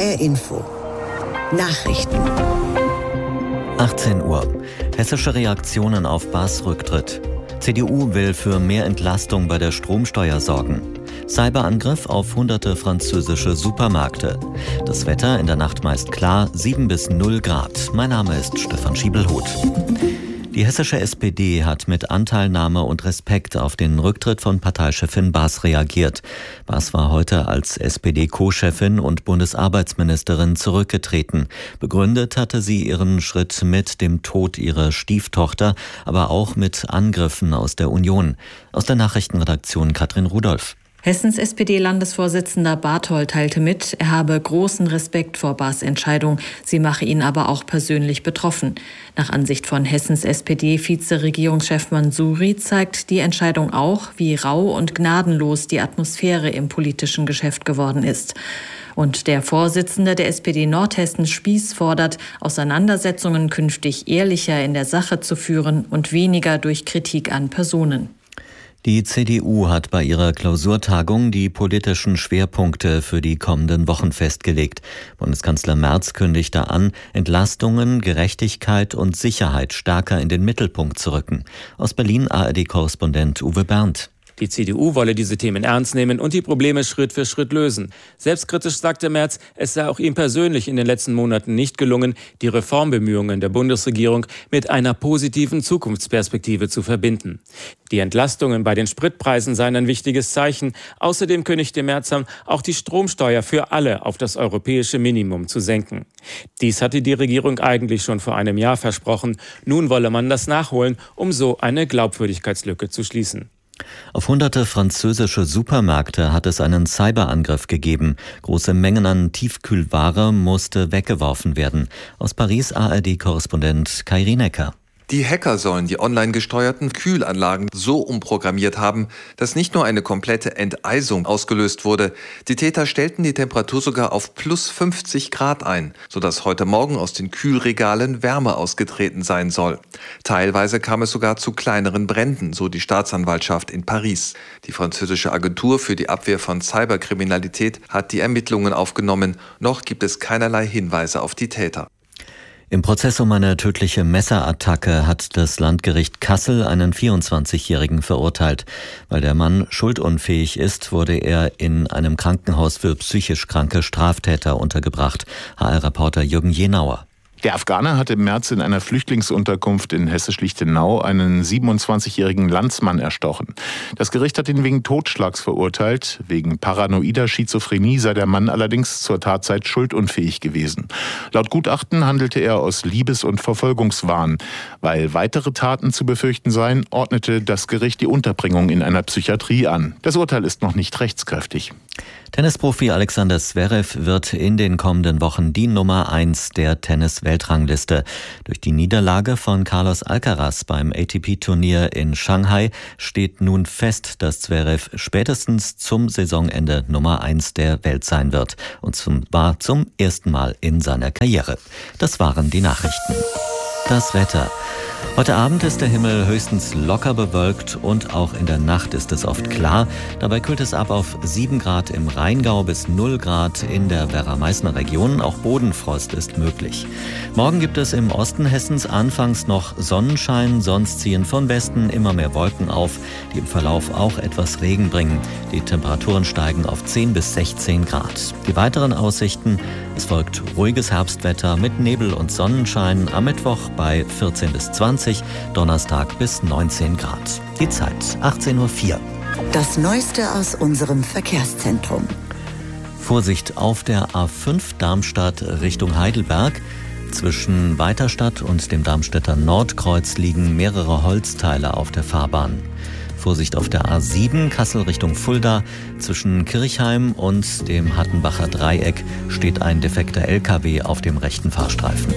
HR Info. Nachrichten. 18 Uhr. Hessische Reaktionen auf Baas Rücktritt. CDU will für mehr Entlastung bei der Stromsteuer sorgen. Cyberangriff auf hunderte französische Supermärkte. Das Wetter in der Nacht meist klar, 7 bis 0 Grad. Mein Name ist Stefan Schiebelhuth. Die hessische SPD hat mit Anteilnahme und Respekt auf den Rücktritt von Parteichefin Baas reagiert. Baas war heute als SPD-Co-Chefin und Bundesarbeitsministerin zurückgetreten. Begründet hatte sie ihren Schritt mit dem Tod ihrer Stieftochter, aber auch mit Angriffen aus der Union. Aus der Nachrichtenredaktion Katrin Rudolph. Hessens SPD-Landesvorsitzender Barthold teilte mit, er habe großen Respekt vor Baas' Entscheidung, sie mache ihn aber auch persönlich betroffen. Nach Ansicht von Hessens SPD-Vize-Regierungschef Mansouri zeigt die Entscheidung auch, wie rau und gnadenlos die Atmosphäre im politischen Geschäft geworden ist. Und der Vorsitzende der SPD Nordhessen Spieß fordert, Auseinandersetzungen künftig ehrlicher in der Sache zu führen und weniger durch Kritik an Personen. Die CDU hat bei ihrer Klausurtagung die politischen Schwerpunkte für die kommenden Wochen festgelegt. Bundeskanzler Merz kündigte an, Entlastungen, Gerechtigkeit und Sicherheit stärker in den Mittelpunkt zu rücken. Aus Berlin ARD-Korrespondent Uwe Berndt. Die CDU wolle diese Themen ernst nehmen und die Probleme Schritt für Schritt lösen. Selbstkritisch sagte Merz, es sei auch ihm persönlich in den letzten Monaten nicht gelungen, die Reformbemühungen der Bundesregierung mit einer positiven Zukunftsperspektive zu verbinden. Die Entlastungen bei den Spritpreisen seien ein wichtiges Zeichen. Außerdem kündigte Merz an, auch die Stromsteuer für alle auf das europäische Minimum zu senken. Dies hatte die Regierung eigentlich schon vor einem Jahr versprochen. Nun wolle man das nachholen, um so eine Glaubwürdigkeitslücke zu schließen. Auf hunderte französische Supermärkte hat es einen Cyberangriff gegeben. Große Mengen an Tiefkühlware musste weggeworfen werden. Aus Paris ARD-Korrespondent Kai Rienecker. Die Hacker sollen die online gesteuerten Kühlanlagen so umprogrammiert haben, dass nicht nur eine komplette Enteisung ausgelöst wurde. Die Täter stellten die Temperatur sogar auf plus 50 Grad ein, sodass heute Morgen aus den Kühlregalen Wärme ausgetreten sein soll. Teilweise kam es sogar zu kleineren Bränden, so die Staatsanwaltschaft in Paris. Die französische Agentur für die Abwehr von Cyberkriminalität hat die Ermittlungen aufgenommen. Noch gibt es keinerlei Hinweise auf die Täter. Im Prozess um eine tödliche Messerattacke hat das Landgericht Kassel einen 24-Jährigen verurteilt. Weil der Mann schuldunfähig ist, wurde er in einem Krankenhaus für psychisch kranke Straftäter untergebracht. HR-Reporter Jürgen Jenauer. Der Afghaner hatte im März in einer Flüchtlingsunterkunft in Hessisch-Lichtenau einen 27-jährigen Landsmann erstochen. Das Gericht hat ihn wegen Totschlags verurteilt. Wegen paranoider Schizophrenie sei der Mann allerdings zur Tatzeit schuldunfähig gewesen. Laut Gutachten handelte er aus Liebes- und Verfolgungswahn. Weil weitere Taten zu befürchten seien, ordnete das Gericht die Unterbringung in einer Psychiatrie an. Das Urteil ist noch nicht rechtskräftig. Tennisprofi Alexander Zverev wird in den kommenden Wochen die Nummer 1 der Tennis-Weltrangliste. Durch die Niederlage von Carlos Alcaraz beim ATP-Turnier in Shanghai steht nun fest, dass Zverev spätestens zum Saisonende Nummer 1 der Welt sein wird. Und zwar zum ersten Mal in seiner Karriere. Das waren die Nachrichten. Das Wetter. Heute Abend ist der Himmel höchstens locker bewölkt und auch in der Nacht ist es oft klar. Dabei kühlt es ab auf 7 Grad im Rheingau bis 0 Grad in der Werra-Meißner Region. Auch Bodenfrost ist möglich. Morgen gibt es im Osten Hessens anfangs noch Sonnenschein, sonst ziehen von Westen immer mehr Wolken auf, die im Verlauf auch etwas Regen bringen. Die Temperaturen steigen auf 10 bis 16 Grad. Die weiteren Aussichten: es folgt ruhiges Herbstwetter mit Nebel und Sonnenschein, am Mittwoch bei 14 bis 20, Donnerstag bis 19 Grad. Die Zeit 18:04 Uhr. Das Neueste aus unserem Verkehrszentrum. Vorsicht auf der A5 Darmstadt Richtung Heidelberg. Zwischen Weiterstadt und dem Darmstädter Nordkreuz liegen mehrere Holzteile auf der Fahrbahn. Vorsicht auf der A7 Kassel Richtung Fulda. Zwischen Kirchheim und dem Hattenbacher Dreieck steht ein defekter LKW auf dem rechten Fahrstreifen.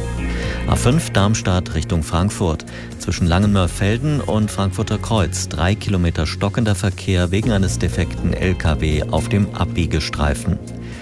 A5 Darmstadt Richtung Frankfurt. Zwischen Langenmörfelden und Frankfurter Kreuz 3 Kilometer stockender Verkehr wegen eines defekten LKW auf dem Abbiegestreifen.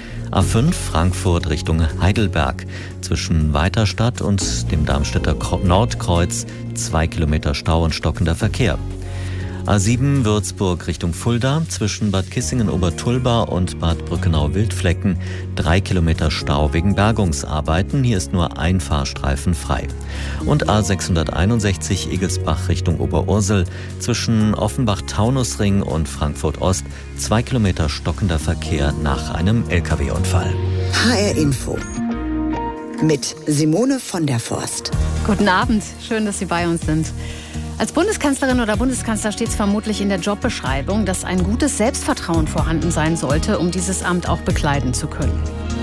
A5 Frankfurt Richtung Heidelberg. Zwischen Weiterstadt und dem Darmstädter Nordkreuz 2 Kilometer Stau und stockender Verkehr. A7 Würzburg Richtung Fulda, zwischen Bad Kissingen-Obertulba und Bad Brückenau-Wildflecken 3 Kilometer Stau wegen Bergungsarbeiten. Hier ist nur ein Fahrstreifen frei. Und A661 Igelsbach Richtung Oberursel, zwischen Offenbach-Taunusring und Frankfurt-Ost 2 Kilometer stockender Verkehr nach einem Lkw-Unfall. HR Info mit Simone von der Forst. Guten Abend, schön, dass Sie bei uns sind. Als Bundeskanzlerin oder Bundeskanzler steht es vermutlich in der Jobbeschreibung, dass ein gutes Selbstvertrauen vorhanden sein sollte, um dieses Amt auch bekleiden zu können.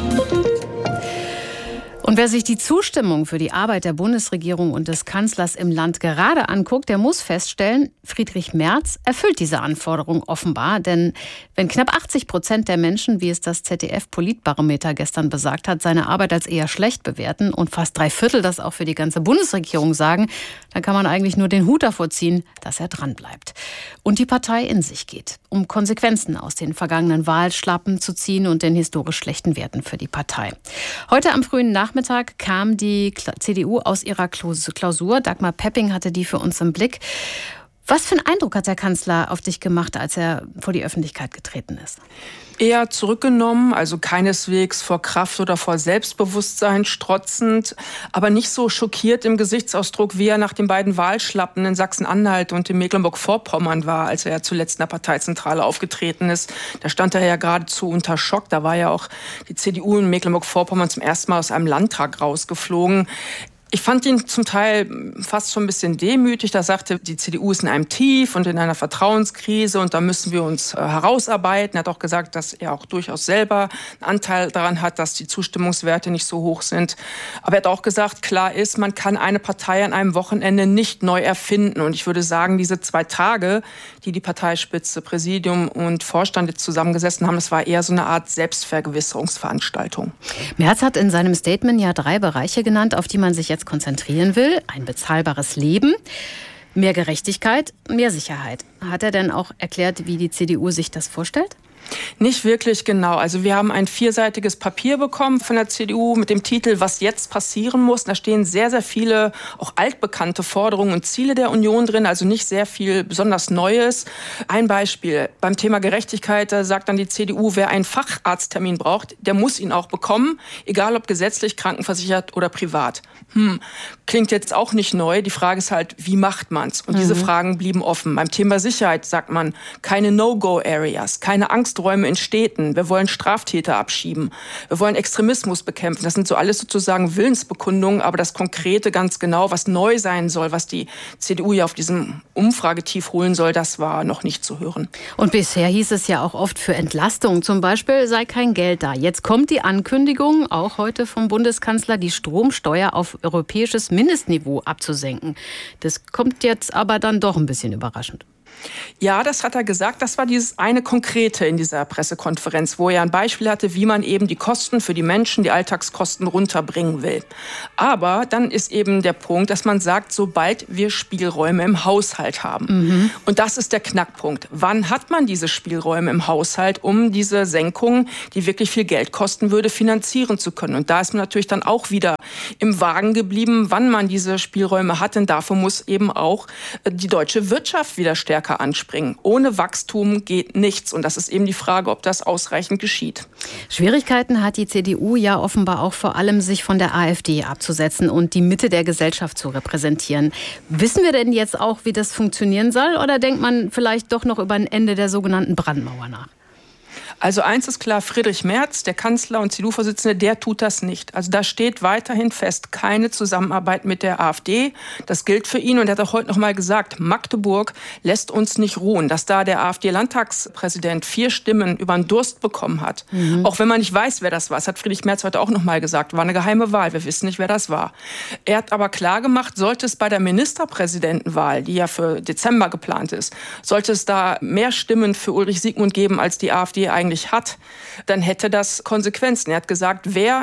Und wer sich die Zustimmung für die Arbeit der Bundesregierung und des Kanzlers im Land gerade anguckt, der muss feststellen, Friedrich Merz erfüllt diese Anforderung offenbar. Denn wenn knapp 80% der Menschen, wie es das ZDF-Politbarometer gestern besagt hat, seine Arbeit als eher schlecht bewerten und fast 3/4 das auch für die ganze Bundesregierung sagen, dann kann man eigentlich nur den Hut davor ziehen, dass er dranbleibt. Und die Partei in sich geht, um Konsequenzen aus den vergangenen Wahlschlappen zu ziehen und den historisch schlechten Werten für die Partei. Heute am frühen Nachmittag kam die CDU aus ihrer Klausur. Dagmar Pepping hatte die für uns im Blick. Was für einen Eindruck hat der Kanzler auf dich gemacht, als er vor die Öffentlichkeit getreten ist? Eher zurückgenommen, also keineswegs vor Kraft oder vor Selbstbewusstsein strotzend, aber nicht so schockiert im Gesichtsausdruck, wie er nach den beiden Wahlschlappen in Sachsen-Anhalt und in Mecklenburg-Vorpommern war, als er ja zuletzt in der Parteizentrale aufgetreten ist. Da stand er ja geradezu unter Schock. Da war ja auch die CDU in Mecklenburg-Vorpommern zum ersten Mal aus einem Landtag rausgeflogen. Ich fand ihn zum Teil fast schon ein bisschen demütig. Da sagte, die CDU ist in einem Tief und in einer Vertrauenskrise und da müssen wir uns herausarbeiten. Er hat auch gesagt, dass er auch durchaus selber einen Anteil daran hat, dass die Zustimmungswerte nicht so hoch sind. Aber er hat auch gesagt, klar ist, man kann eine Partei an einem Wochenende nicht neu erfinden. Und ich würde sagen, diese 2 Tage, die Parteispitze, Präsidium und Vorstand jetzt zusammengesessen haben, das war eher so eine Art Selbstvergewisserungsveranstaltung. Merz hat in seinem Statement ja 3 Bereiche genannt, auf die man sich jetzt konzentrieren will. Ein bezahlbares Leben, mehr Gerechtigkeit, mehr Sicherheit. Hat er denn auch erklärt, wie die CDU sich das vorstellt? Nicht wirklich genau. Also wir haben ein 4-seitiges Papier bekommen von der CDU mit dem Titel "Was jetzt passieren muss". Da stehen sehr, sehr viele auch altbekannte Forderungen und Ziele der Union drin, also nicht sehr viel besonders Neues. Ein Beispiel beim Thema Gerechtigkeit, da sagt dann die CDU, wer einen Facharzttermin braucht, der muss ihn auch bekommen, egal ob gesetzlich, krankenversichert oder privat. Klingt jetzt auch nicht neu. Die Frage ist halt, wie macht man's? Und diese Fragen blieben offen. Beim Thema Sicherheit sagt man, keine No-Go-Areas, keine Angsträume in Städten. Wir wollen Straftäter abschieben. Wir wollen Extremismus bekämpfen. Das sind so alles sozusagen Willensbekundungen, aber das Konkrete ganz genau, was neu sein soll, was die CDU ja auf diesem Umfragetief holen soll, das war noch nicht zu hören. Und bisher hieß es ja auch oft, für Entlastung zum Beispiel sei kein Geld da. Jetzt kommt die Ankündigung, auch heute vom Bundeskanzler, die Stromsteuer auf europäisches Mindestniveau abzusenken. Das kommt jetzt aber dann doch ein bisschen überraschend. Ja, das hat er gesagt. Das war dieses eine Konkrete in dieser Pressekonferenz, wo er ein Beispiel hatte, wie man eben die Kosten für die Menschen, die Alltagskosten runterbringen will. Aber dann ist eben der Punkt, dass man sagt, sobald wir Spielräume im Haushalt haben. Und das ist der Knackpunkt. Wann hat man diese Spielräume im Haushalt, um diese Senkung, die wirklich viel Geld kosten würde, finanzieren zu können? Und da ist man natürlich dann auch wieder im Wagen geblieben, wann man diese Spielräume hat. Denn dafür muss eben auch die deutsche Wirtschaft wieder stärker anspringen. Ohne Wachstum geht nichts. Und das ist eben die Frage, ob das ausreichend geschieht. Schwierigkeiten hat die CDU ja offenbar auch vor allem, sich von der AfD abzusetzen und die Mitte der Gesellschaft zu repräsentieren. Wissen wir denn jetzt auch, wie das funktionieren soll? Oder denkt man vielleicht doch noch über ein Ende der sogenannten Brandmauer nach? Also eins ist klar, Friedrich Merz, der Kanzler und CDU-Vorsitzende, der tut das nicht. Also da steht weiterhin fest, keine Zusammenarbeit mit der AfD. Das gilt für ihn und er hat auch heute noch mal gesagt, Magdeburg lässt uns nicht ruhen. Dass da der AfD-Landtagspräsident 4 Stimmen über den Durst bekommen hat, auch wenn man nicht weiß, wer das war. Das hat Friedrich Merz heute auch noch mal gesagt, war eine geheime Wahl, wir wissen nicht, wer das war. Er hat aber klar gemacht, sollte es bei der Ministerpräsidentenwahl, die ja für Dezember geplant ist, sollte es da mehr Stimmen für Ulrich Siegmund geben, als die AfD eigentlich hat, dann hätte das Konsequenzen. Er hat gesagt, wer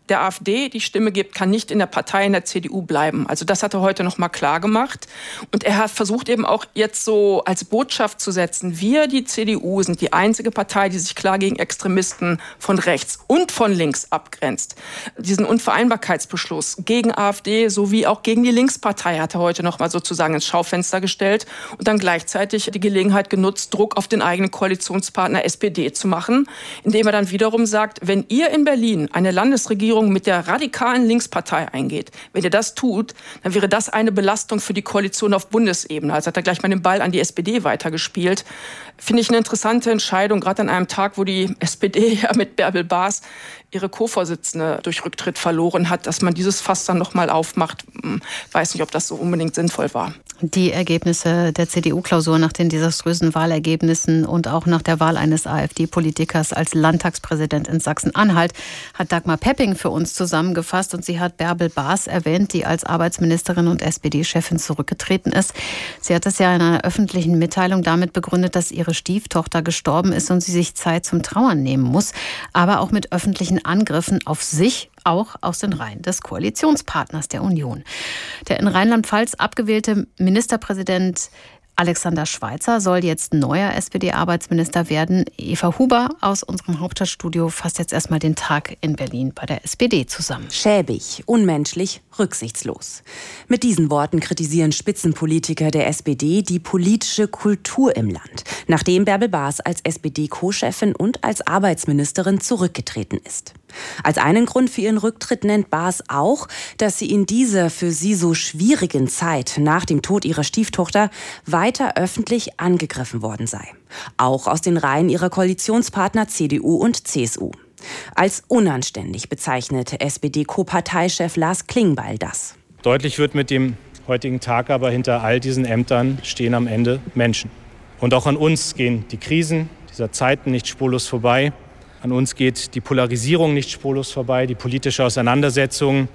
der AfD die Stimme gibt, kann nicht in der Partei, in der CDU bleiben. Also das hat er heute noch mal klar gemacht. Und er hat versucht eben auch jetzt so als Botschaft zu setzen, wir, die CDU, sind die einzige Partei, die sich klar gegen Extremisten von rechts und von links abgrenzt. Diesen Unvereinbarkeitsbeschluss gegen AfD sowie auch gegen die Linkspartei hat er heute noch mal sozusagen ins Schaufenster gestellt und dann gleichzeitig die Gelegenheit genutzt, Druck auf den eigenen Koalitionspartner SPD zu machen, indem er dann wiederum sagt, wenn ihr in Berlin eine Landesregierung mit der radikalen Linkspartei eingeht, wenn ihr das tut, dann wäre das eine Belastung für die Koalition auf Bundesebene. Also hat er gleich mal den Ball an die SPD weitergespielt. Finde ich eine interessante Entscheidung, gerade an einem Tag, wo die SPD ja mit Bärbel Baas ihre Co-Vorsitzende durch Rücktritt verloren hat, dass man dieses Fass dann noch mal aufmacht. Weiß nicht, ob das so unbedingt sinnvoll war. Die Ergebnisse der CDU-Klausur nach den desaströsen Wahlergebnissen und auch nach der Wahl eines AfD-Politikers als Landtagspräsident in Sachsen-Anhalt hat Dagmar Pepping für uns zusammengefasst und sie hat Bärbel Baas erwähnt, die als Arbeitsministerin und SPD-Chefin zurückgetreten ist. Sie hat das ja in einer öffentlichen Mitteilung damit begründet, dass ihre Stieftochter gestorben ist und sie sich Zeit zum Trauern nehmen muss, aber auch mit öffentlichen Angriffen auf sich, auch aus den Reihen des Koalitionspartners der Union. Der in Rheinland-Pfalz abgewählte Ministerpräsident Alexander Schweitzer soll jetzt neuer SPD-Arbeitsminister werden. Eva Huber aus unserem Hauptstadtstudio fasst jetzt erstmal den Tag in Berlin bei der SPD zusammen. Schäbig, unmenschlich, rücksichtslos. Mit diesen Worten kritisieren Spitzenpolitiker der SPD die politische Kultur im Land, nachdem Bärbel Baas als SPD-Co-Chefin und als Arbeitsministerin zurückgetreten ist. Als einen Grund für ihren Rücktritt nennt Baas auch, dass sie in dieser für sie so schwierigen Zeit nach dem Tod ihrer Stieftochter weiter öffentlich angegriffen worden sei. Auch aus den Reihen ihrer Koalitionspartner CDU und CSU. Als unanständig bezeichnete SPD-Co-Parteichef Lars Klingbeil das. Deutlich wird mit dem heutigen Tag aber, hinter all diesen Ämtern stehen am Ende Menschen. Und auch an uns gehen die Krisen dieser Zeiten nicht spurlos vorbei. An uns geht die Polarisierung nicht spurlos vorbei, die politische Auseinandersetzung,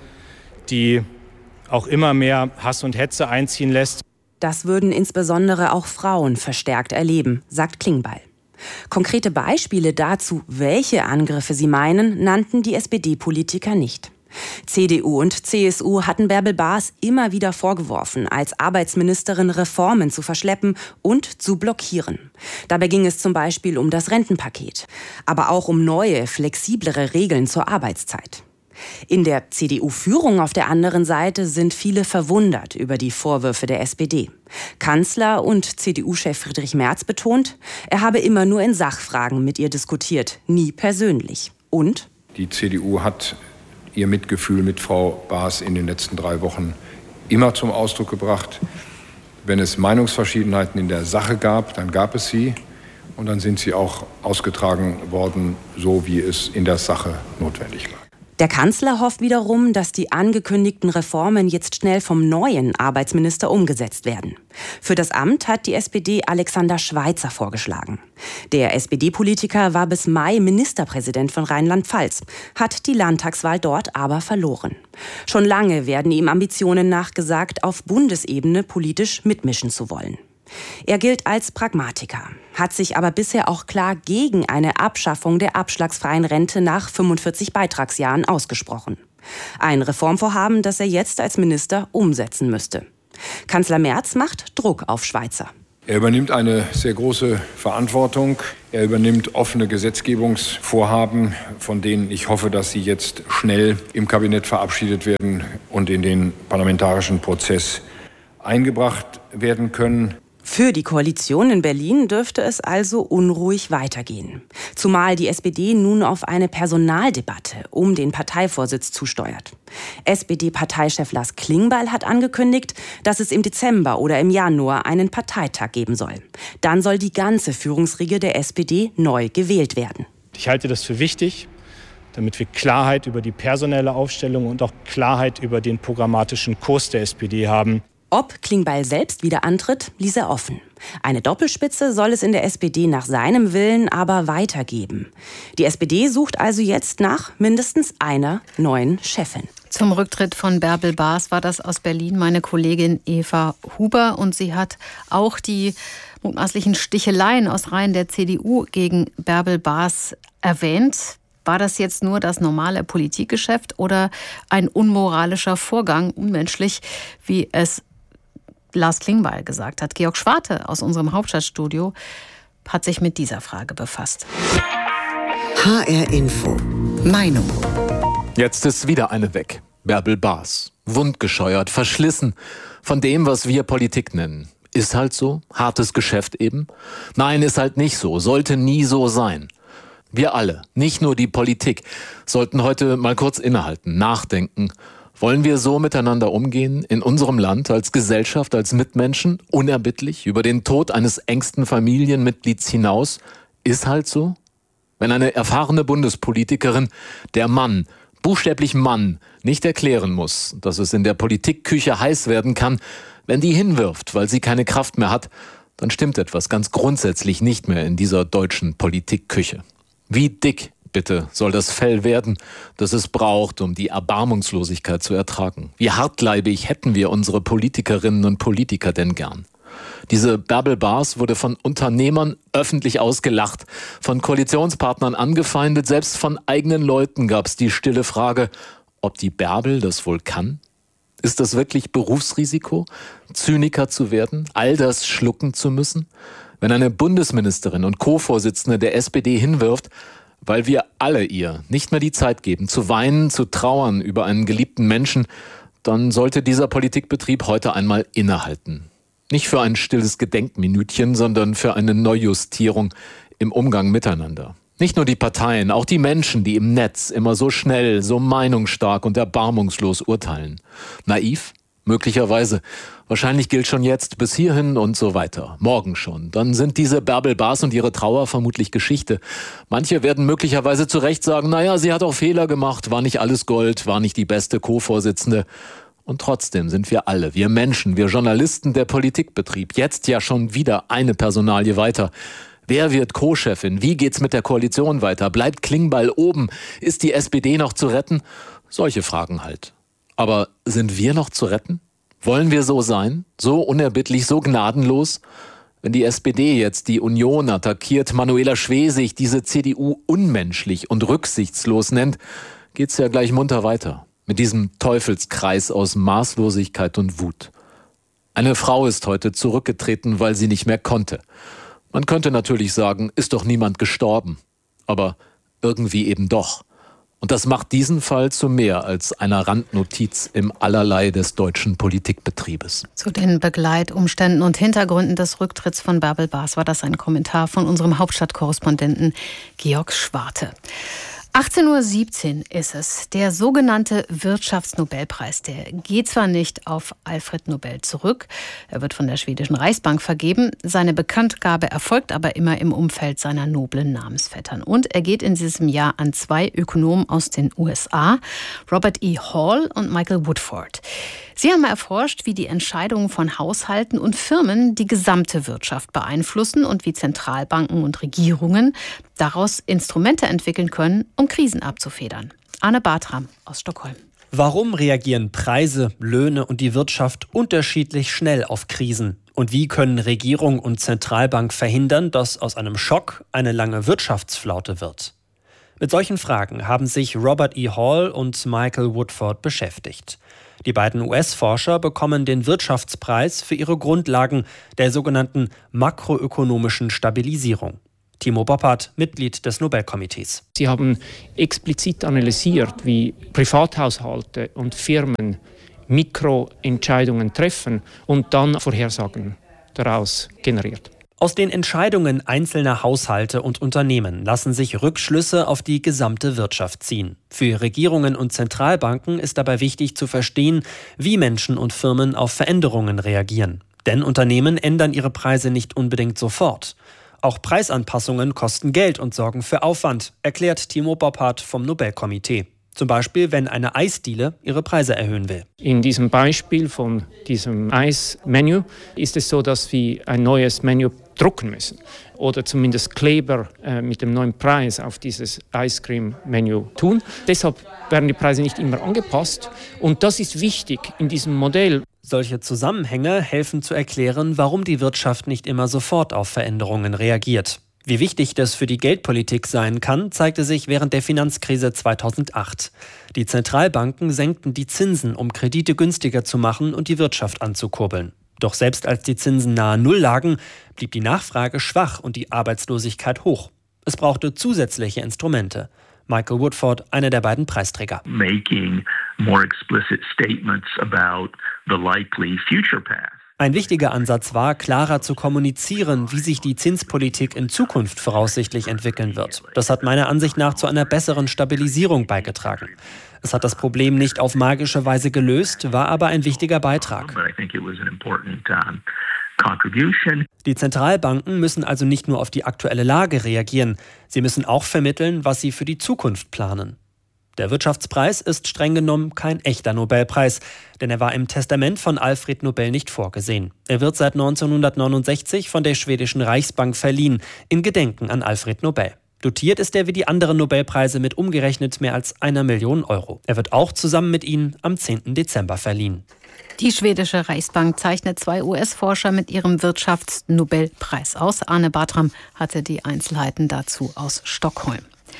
die auch immer mehr Hass und Hetze einziehen lässt. Das würden insbesondere auch Frauen verstärkt erleben, sagt Klingbeil. Konkrete Beispiele dazu, welche Angriffe sie meinen, nannten die SPD-Politiker nicht. CDU und CSU hatten Bärbel Baas immer wieder vorgeworfen, als Arbeitsministerin Reformen zu verschleppen und zu blockieren. Dabei ging es zum Beispiel um das Rentenpaket, aber auch um neue, flexiblere Regeln zur Arbeitszeit. In der CDU-Führung auf der anderen Seite sind viele verwundert über die Vorwürfe der SPD. Kanzler und CDU-Chef Friedrich Merz betont, er habe immer nur in Sachfragen mit ihr diskutiert, nie persönlich. Und? Die CDU hat ihr Mitgefühl mit Frau Baas in den letzten 3 Wochen immer zum Ausdruck gebracht. Wenn es Meinungsverschiedenheiten in der Sache gab, dann gab es sie. Und dann sind sie auch ausgetragen worden, so wie es in der Sache notwendig war. Der Kanzler hofft wiederum, dass die angekündigten Reformen jetzt schnell vom neuen Arbeitsminister umgesetzt werden. Für das Amt hat die SPD Alexander Schweitzer vorgeschlagen. Der SPD-Politiker war bis Mai Ministerpräsident von Rheinland-Pfalz, hat die Landtagswahl dort aber verloren. Schon lange werden ihm Ambitionen nachgesagt, auf Bundesebene politisch mitmischen zu wollen. Er gilt als Pragmatiker, hat sich aber bisher auch klar gegen eine Abschaffung der abschlagsfreien Rente nach 45 Beitragsjahren ausgesprochen. Ein Reformvorhaben, das er jetzt als Minister umsetzen müsste. Kanzler Merz macht Druck auf Schweitzer. Er übernimmt eine sehr große Verantwortung. Er übernimmt offene Gesetzgebungsvorhaben, von denen ich hoffe, dass sie jetzt schnell im Kabinett verabschiedet werden und in den parlamentarischen Prozess eingebracht werden können. Für die Koalition in Berlin dürfte es also unruhig weitergehen. Zumal die SPD nun auf eine Personaldebatte um den Parteivorsitz zusteuert. SPD-Parteichef Lars Klingbeil hat angekündigt, dass es im Dezember oder im Januar einen Parteitag geben soll. Dann soll die ganze Führungsriege der SPD neu gewählt werden. Ich halte das für wichtig, damit wir Klarheit über die personelle Aufstellung und auch Klarheit über den programmatischen Kurs der SPD haben. Ob Klingbeil selbst wieder antritt, ließ er offen. Eine Doppelspitze soll es in der SPD nach seinem Willen aber weitergeben. Die SPD sucht also jetzt nach mindestens einer neuen Chefin. Zum Rücktritt von Bärbel Baas war das aus Berlin meine Kollegin Eva Huber. Und sie hat auch die mutmaßlichen Sticheleien aus Reihen der CDU gegen Bärbel Baas erwähnt. War das jetzt nur das normale Politikgeschäft oder ein unmoralischer Vorgang, unmenschlich, wie es Lars Klingbeil gesagt hat? Georg Schwarte aus unserem Hauptstadtstudio hat sich mit dieser Frage befasst. HR Info. Meinung. Jetzt ist wieder eine weg. Bärbel Baas. Wundgescheuert, verschlissen von dem, was wir Politik nennen. Ist halt so. Hartes Geschäft eben. Nein, ist halt nicht so. Sollte nie so sein. Wir alle, nicht nur die Politik, sollten heute mal kurz innehalten, nachdenken. Wollen wir so miteinander umgehen, in unserem Land, als Gesellschaft, als Mitmenschen, unerbittlich, über den Tod eines engsten Familienmitglieds hinaus? Ist halt so? Wenn eine erfahrene Bundespolitikerin, der Mann, buchstäblich Mann, nicht erklären muss, dass es in der Politikküche heiß werden kann, wenn die hinwirft, weil sie keine Kraft mehr hat, dann stimmt etwas ganz grundsätzlich nicht mehr in dieser deutschen Politikküche. Wie dick, bitte, soll das Fell werden, das es braucht, um die Erbarmungslosigkeit zu ertragen? Wie hartleibig hätten wir unsere Politikerinnen und Politiker denn gern? Diese Bärbel Baas wurde von Unternehmern öffentlich ausgelacht, von Koalitionspartnern angefeindet, selbst von eigenen Leuten gab es die stille Frage, ob die Bärbel das wohl kann? Ist das wirklich Berufsrisiko, Zyniker zu werden, all das schlucken zu müssen? Wenn eine Bundesministerin und Co-Vorsitzende der SPD hinwirft, weil wir alle ihr nicht mehr die Zeit geben, zu weinen, zu trauern über einen geliebten Menschen, dann sollte dieser Politikbetrieb heute einmal innehalten. Nicht für ein stilles Gedenkminütchen, sondern für eine Neujustierung im Umgang miteinander. Nicht nur die Parteien, auch die Menschen, die im Netz immer so schnell, so meinungsstark und erbarmungslos urteilen. Naiv? Möglicherweise. Wahrscheinlich gilt schon jetzt bis hierhin und so weiter. Morgen schon. Dann sind diese Bärbel Baas und ihre Trauer vermutlich Geschichte. Manche werden möglicherweise zu Recht sagen, naja, sie hat auch Fehler gemacht, war nicht alles Gold, war nicht die beste Co-Vorsitzende. Und trotzdem sind wir alle, wir Menschen, wir Journalisten, der Politikbetrieb, jetzt ja schon wieder eine Personalie weiter. Wer wird Co-Chefin? Wie geht's mit der Koalition weiter? Bleibt Klingbeil oben? Ist die SPD noch zu retten? Solche Fragen halt. Aber sind wir noch zu retten? Wollen wir so sein? So unerbittlich, so gnadenlos? Wenn die SPD jetzt die Union attackiert, Manuela Schwesig diese CDU unmenschlich und rücksichtslos nennt, geht's ja gleich munter weiter. Mit diesem Teufelskreis aus Maßlosigkeit und Wut. Eine Frau ist heute zurückgetreten, weil sie nicht mehr konnte. Man könnte natürlich sagen, ist doch niemand gestorben. Aber irgendwie eben doch. Und das macht diesen Fall zu mehr als einer Randnotiz im Allerlei des deutschen Politikbetriebes. Zu den Begleitumständen und Hintergründen des Rücktritts von Bärbel Baas war das ein Kommentar von unserem Hauptstadtkorrespondenten Georg Schwarte. 18:17 Uhr ist es. Der sogenannte Wirtschaftsnobelpreis, der geht zwar nicht auf Alfred Nobel zurück, er wird von der schwedischen Reichsbank vergeben, seine Bekanntgabe erfolgt aber immer im Umfeld seiner noblen Namensvettern. Und er geht in diesem Jahr an zwei Ökonomen aus den USA, Robert E. Hall und Michael Woodford. Sie haben erforscht, wie die Entscheidungen von Haushalten und Firmen die gesamte Wirtschaft beeinflussen und wie Zentralbanken und Regierungen daraus Instrumente entwickeln können, um Krisen abzufedern. Arne Bartram aus Stockholm. Warum reagieren Preise, Löhne und die Wirtschaft unterschiedlich schnell auf Krisen? Und wie können Regierung und Zentralbank verhindern, dass aus einem Schock eine lange Wirtschaftsflaute wird? Mit solchen Fragen haben sich Robert E. Hall und Michael Woodford beschäftigt. Die beiden US-Forscher bekommen den Wirtschaftspreis für ihre Grundlagen der sogenannten makroökonomischen Stabilisierung. Timo Boppert, Mitglied des Nobelkomitees. Sie haben explizit analysiert, wie Privathaushalte und Firmen Mikroentscheidungen treffen und dann Vorhersagen daraus generiert. Aus den Entscheidungen einzelner Haushalte und Unternehmen lassen sich Rückschlüsse auf die gesamte Wirtschaft ziehen. Für Regierungen und Zentralbanken ist dabei wichtig zu verstehen, wie Menschen und Firmen auf Veränderungen reagieren. Denn Unternehmen ändern ihre Preise nicht unbedingt sofort. Auch Preisanpassungen kosten Geld und sorgen für Aufwand, erklärt Timo Boppert vom Nobelkomitee. Zum Beispiel, wenn eine Eisdiele ihre Preise erhöhen will. In diesem Beispiel von diesem Eismenü ist es so, dass wir ein neues Menü drucken müssen oder zumindest Kleber mit dem neuen Preis auf dieses Ice Cream Menü tun. Deshalb werden die Preise nicht immer angepasst und das ist wichtig in diesem Modell. Solche Zusammenhänge helfen zu erklären, warum die Wirtschaft nicht immer sofort auf Veränderungen reagiert. Wie wichtig das für die Geldpolitik sein kann, zeigte sich während der Finanzkrise 2008. Die Zentralbanken senkten die Zinsen, um Kredite günstiger zu machen und die Wirtschaft anzukurbeln. Doch selbst als die Zinsen nahe Null lagen, blieb die Nachfrage schwach und die Arbeitslosigkeit hoch. Es brauchte zusätzliche Instrumente. Michael Woodford, einer der beiden Preisträger. Making more explicit statements about the likely future path. Ein wichtiger Ansatz war, klarer zu kommunizieren, wie sich die Zinspolitik in Zukunft voraussichtlich entwickeln wird. Das hat meiner Ansicht nach zu einer besseren Stabilisierung beigetragen. Es hat das Problem nicht auf magische Weise gelöst, war aber ein wichtiger Beitrag. Die Zentralbanken müssen also nicht nur auf die aktuelle Lage reagieren, sie müssen auch vermitteln, was sie für die Zukunft planen. Der Wirtschaftspreis ist streng genommen kein echter Nobelpreis, denn er war im Testament von Alfred Nobel nicht vorgesehen. Er wird seit 1969 von der schwedischen Reichsbank verliehen, in Gedenken an Alfred Nobel. Dotiert ist er wie die anderen Nobelpreise mit umgerechnet mehr als 1 Million Euro. Er wird auch zusammen mit ihnen am 10. Dezember verliehen. Die schwedische Reichsbank zeichnet 2 US-Forscher mit ihrem Wirtschaftsnobelpreis aus. Arne Bartram hatte die Einzelheiten dazu aus Stockholm.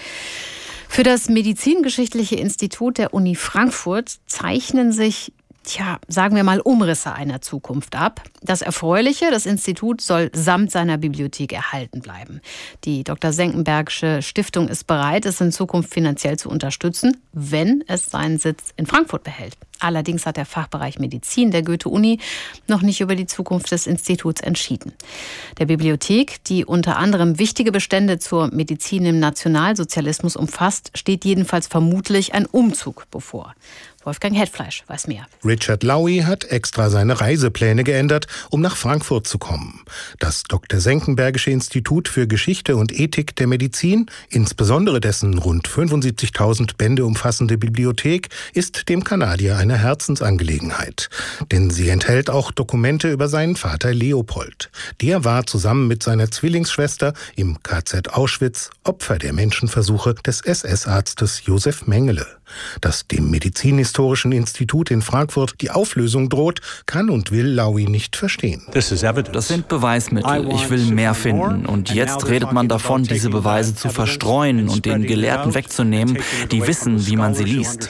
Für das Medizingeschichtliche Institut der Uni Frankfurt zeichnen sich, sagen wir mal, Umrisse einer Zukunft ab. Das Erfreuliche, das Institut soll samt seiner Bibliothek erhalten bleiben. Die Dr. Senckenbergische Stiftung ist bereit, es in Zukunft finanziell zu unterstützen, wenn es seinen Sitz in Frankfurt behält. Allerdings hat der Fachbereich Medizin der Goethe-Uni noch nicht über die Zukunft des Instituts entschieden. Der Bibliothek, die unter anderem wichtige Bestände zur Medizin im Nationalsozialismus umfasst, steht jedenfalls vermutlich ein Umzug bevor. Wolfgang Hetfleisch weiß mehr. Richard Lowy hat extra seine Reisepläne geändert, um nach Frankfurt zu kommen. Das Dr. Senckenbergische Institut für Geschichte und Ethik der Medizin, insbesondere dessen rund 75.000 Bände umfassende Bibliothek, ist dem Kanadier eine Herzensangelegenheit. Denn sie enthält auch Dokumente über seinen Vater Leopold. Der war zusammen mit seiner Zwillingsschwester im KZ Auschwitz Opfer der Menschenversuche des SS-Arztes Josef Mengele. Dass dem Medizinhistorischen Institut in Frankfurt die Auflösung droht, kann und will Lowy nicht verstehen. Das sind Beweismittel. Ich will mehr finden. Und jetzt redet man davon, diese Beweise zu verstreuen und den Gelehrten wegzunehmen, die wissen, wie man sie liest.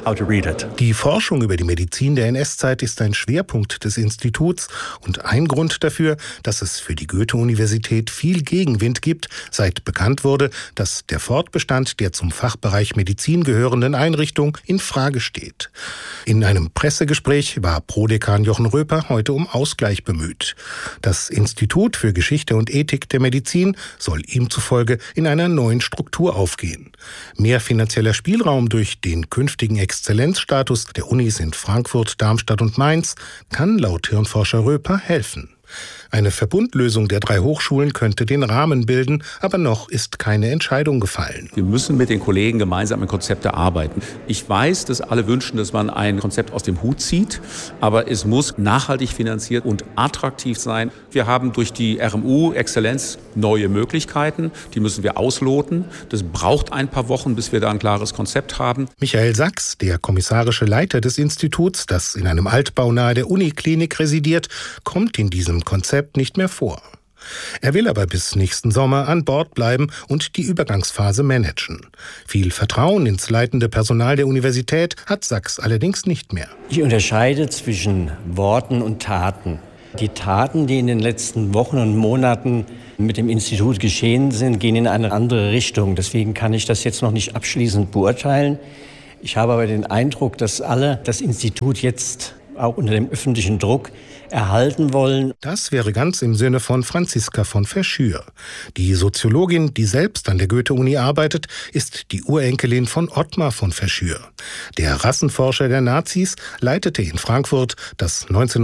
Die Forschung über die Medizin der NS-Zeit ist ein Schwerpunkt des Instituts und ein Grund dafür, dass es für die Goethe-Universität viel Gegenwind gibt, seit bekannt wurde, dass der Fortbestand der zum Fachbereich Medizin gehörenden Einrichtung in Frage steht. In einem Pressegespräch war Prodekan Jochen Röper heute um Ausgleich bemüht. Das Institut für Geschichte und Ethik der Medizin soll ihm zufolge in einer neuen Struktur aufgehen. Mehr finanzieller Spielraum durch den künftigen Exzellenzstatus der Unis in Frankfurt, Darmstadt und Mainz kann laut Hirnforscher Röper helfen. Eine Verbundlösung der 3 Hochschulen könnte den Rahmen bilden, aber noch ist keine Entscheidung gefallen. Wir müssen mit den Kollegen gemeinsam an Konzepte arbeiten. Ich weiß, dass alle wünschen, dass man ein Konzept aus dem Hut zieht, aber es muss nachhaltig finanziert und attraktiv sein. Wir haben durch die RMU Exzellenz neue Möglichkeiten, die müssen wir ausloten. Das braucht ein paar Wochen, bis wir da ein klares Konzept haben. Michael Sachs, der kommissarische Leiter des Instituts, das in einem Altbau nahe der Uniklinik residiert, kommt in diesem Konzept nicht mehr vor. Er will aber bis nächsten Sommer an Bord bleiben und die Übergangsphase managen. Viel Vertrauen ins leitende Personal der Universität hat Sachs allerdings nicht mehr. Ich unterscheide zwischen Worten und Taten. Die Taten, die in den letzten Wochen und Monaten mit dem Institut geschehen sind, gehen in eine andere Richtung. Deswegen kann ich das jetzt noch nicht abschließend beurteilen. Ich habe aber den Eindruck, dass alle das Institut jetzt auch unter dem öffentlichen Druck erhalten wollen. Das wäre ganz im Sinne von Franziska von Verschür. Die Soziologin, die selbst an der Goethe-Uni arbeitet, ist die Urenkelin von Ottmar von Verschür. Der Rassenforscher der Nazis leitete in Frankfurt das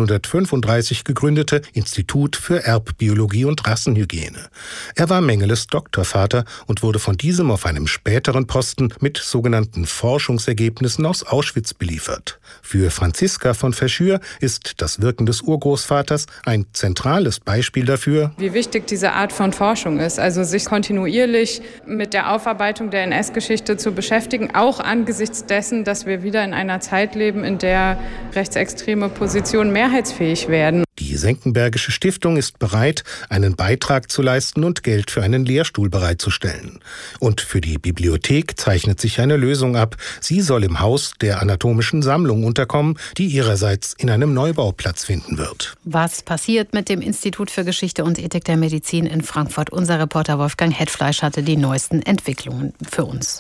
1935 gegründete Institut für Erbbiologie und Rassenhygiene. Er war Mengeles Doktorvater und wurde von diesem auf einem späteren Posten mit sogenannten Forschungsergebnissen aus Auschwitz beliefert. Für Franziska von Verschür ist das Wirken des Urgroßvaters ein zentrales Beispiel dafür, wie wichtig diese Art von Forschung ist, also sich kontinuierlich mit der Aufarbeitung der NS-Geschichte zu beschäftigen, auch angesichts dessen, dass wir wieder in einer Zeit leben, in der rechtsextreme Positionen mehrheitsfähig werden. Die Die Senckenbergische Stiftung ist bereit, einen Beitrag zu leisten und Geld für einen Lehrstuhl bereitzustellen. Und für die Bibliothek zeichnet sich eine Lösung ab. Sie soll im Haus der Anatomischen Sammlung unterkommen, die ihrerseits in einem Neubau Platz finden wird. Was passiert mit dem Institut für Geschichte und Ethik der Medizin in Frankfurt? Unser Reporter Wolfgang Hetfleisch hatte die neuesten Entwicklungen für uns.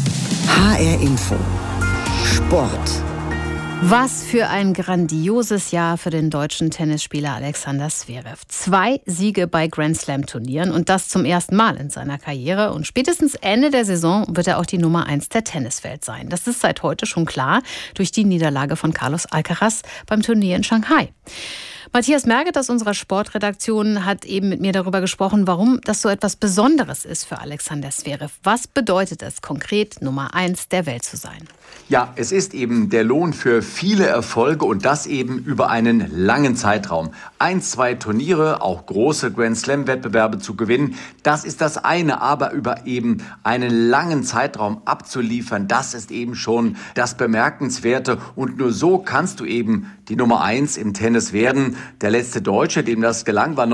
HR Info. Sport. Was für ein grandioses Jahr für den deutschen Tennisspieler Alexander Zverev. 2 Siege bei Grand-Slam-Turnieren und das zum ersten Mal in seiner Karriere. Und spätestens Ende der Saison wird er auch die Nummer 1 der Tenniswelt sein. Das ist seit heute schon klar durch die Niederlage von Carlos Alcaraz beim Turnier in Shanghai. Matthias Merget aus unserer Sportredaktion hat eben mit mir darüber gesprochen, warum das so etwas Besonderes ist für Alexander Zverev. Was bedeutet es konkret, Nummer 1 der Welt zu sein? Ja, es ist eben der Lohn für viele Erfolge und das eben über einen langen Zeitraum. 1, 2 Turniere, auch große Grand-Slam-Wettbewerbe zu gewinnen, das ist das eine, aber über eben einen langen Zeitraum abzuliefern, das ist eben schon das Bemerkenswerte und nur so kannst du eben die Nummer 1 im Tennis werden. Der letzte Deutsche, dem das gelang, war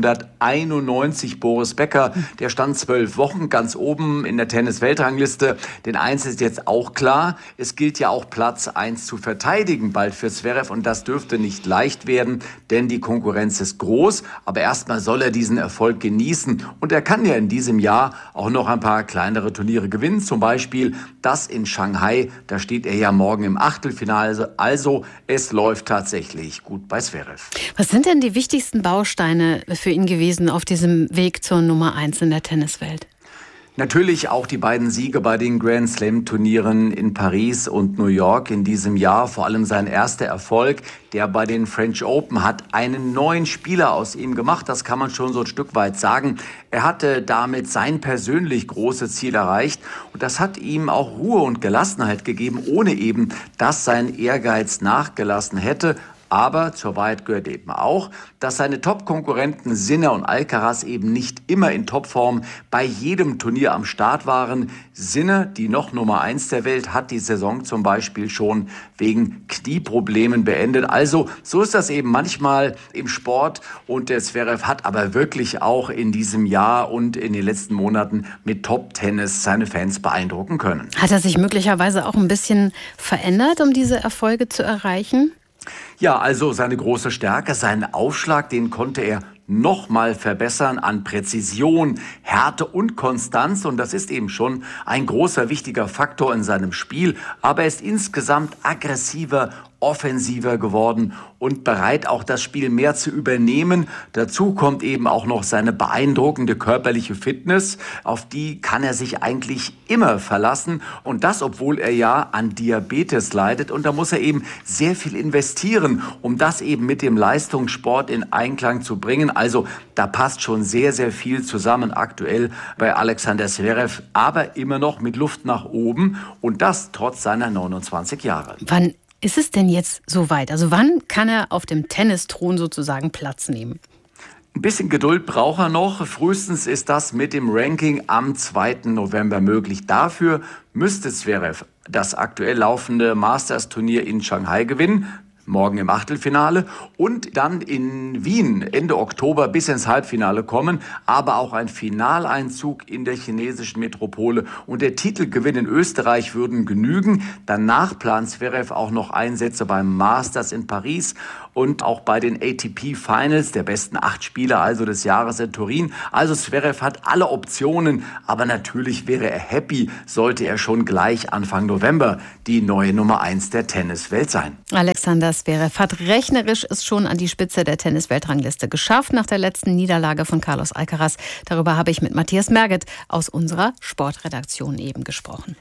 1991 Boris Becker. Der stand 12 Wochen ganz oben in der Tennis-Weltrangliste. Denn eins ist jetzt auch klar, es gilt ja auch Platz 1 zu verteidigen bald für Zverev und das dürfte nicht leicht werden, denn die Konkurrenz ist groß. Aber erstmal soll er diesen Erfolg genießen und er kann ja in diesem Jahr auch noch ein paar kleinere Turniere gewinnen. Zum Beispiel das in Shanghai, da steht er ja morgen im Achtelfinale. Also es läuft tatsächlich gut bei Zverev. Was sind denn die wichtigsten Bausteine für ihn gewesen auf diesem Weg zur Nummer 1 in der Tenniswelt? Natürlich auch die beiden Siege bei den Grand-Slam-Turnieren in Paris und New York in diesem Jahr. Vor allem sein erster Erfolg, der bei den French Open, hat einen neuen Spieler aus ihm gemacht. Das kann man schon so ein Stück weit sagen. Er hatte damit sein persönlich großes Ziel erreicht. Und das hat ihm auch Ruhe und Gelassenheit gegeben, ohne eben, dass sein Ehrgeiz nachgelassen hätte. Aber zur Wahrheit gehört eben auch, dass seine Top-Konkurrenten Sinner und Alcaraz eben nicht immer in Topform bei jedem Turnier am Start waren. Sinner, die noch Nummer 1 der Welt, hat die Saison zum Beispiel schon wegen Knieproblemen beendet. Also so ist das eben manchmal im Sport. Und der Zverev hat aber wirklich auch in diesem Jahr und in den letzten Monaten mit Top-Tennis seine Fans beeindrucken können. Hat er sich möglicherweise auch ein bisschen verändert, um diese Erfolge zu erreichen? Ja, also seine große Stärke, seinen Aufschlag, den konnte er noch mal verbessern an Präzision, Härte und Konstanz. Und das ist eben schon ein großer, wichtiger Faktor in seinem Spiel. Aber er ist insgesamt aggressiver, offensiver geworden und bereit, auch das Spiel mehr zu übernehmen. Dazu kommt eben auch noch seine beeindruckende körperliche Fitness. Auf die kann er sich eigentlich immer verlassen. Und das, obwohl er ja an Diabetes leidet. Und da muss er eben sehr viel investieren, um das eben mit dem Leistungssport in Einklang zu bringen. Also da passt schon sehr, sehr viel zusammen aktuell bei Alexander Zverev. Aber immer noch mit Luft nach oben. Und das trotz seiner 29 Jahre. Wann ist es denn jetzt soweit? Also wann kann er auf dem Tennisthron sozusagen Platz nehmen? Ein bisschen Geduld braucht er noch. Frühestens ist das mit dem Ranking am 2. November möglich. Dafür müsste Zverev das aktuell laufende Masters-Turnier in Shanghai gewinnen. Morgen im Achtelfinale und dann in Wien Ende Oktober bis ins Halbfinale kommen, aber auch ein Finaleinzug in der chinesischen Metropole und der Titelgewinn in Österreich würden genügen. Danach plant Zverev auch noch Einsätze beim Masters in Paris und auch bei den ATP Finals, der besten 8 Spieler also des Jahres in Turin. Also Zverev hat alle Optionen, aber natürlich wäre er happy, sollte er schon gleich Anfang November die neue Nummer 1 der Tenniswelt sein. Alexander Zverev hat rechnerisch es schon an die Spitze der Tennis-Weltrangliste geschafft nach der letzten Niederlage von Carlos Alcaraz. Darüber habe ich mit Matthias Merget aus unserer Sportredaktion eben gesprochen.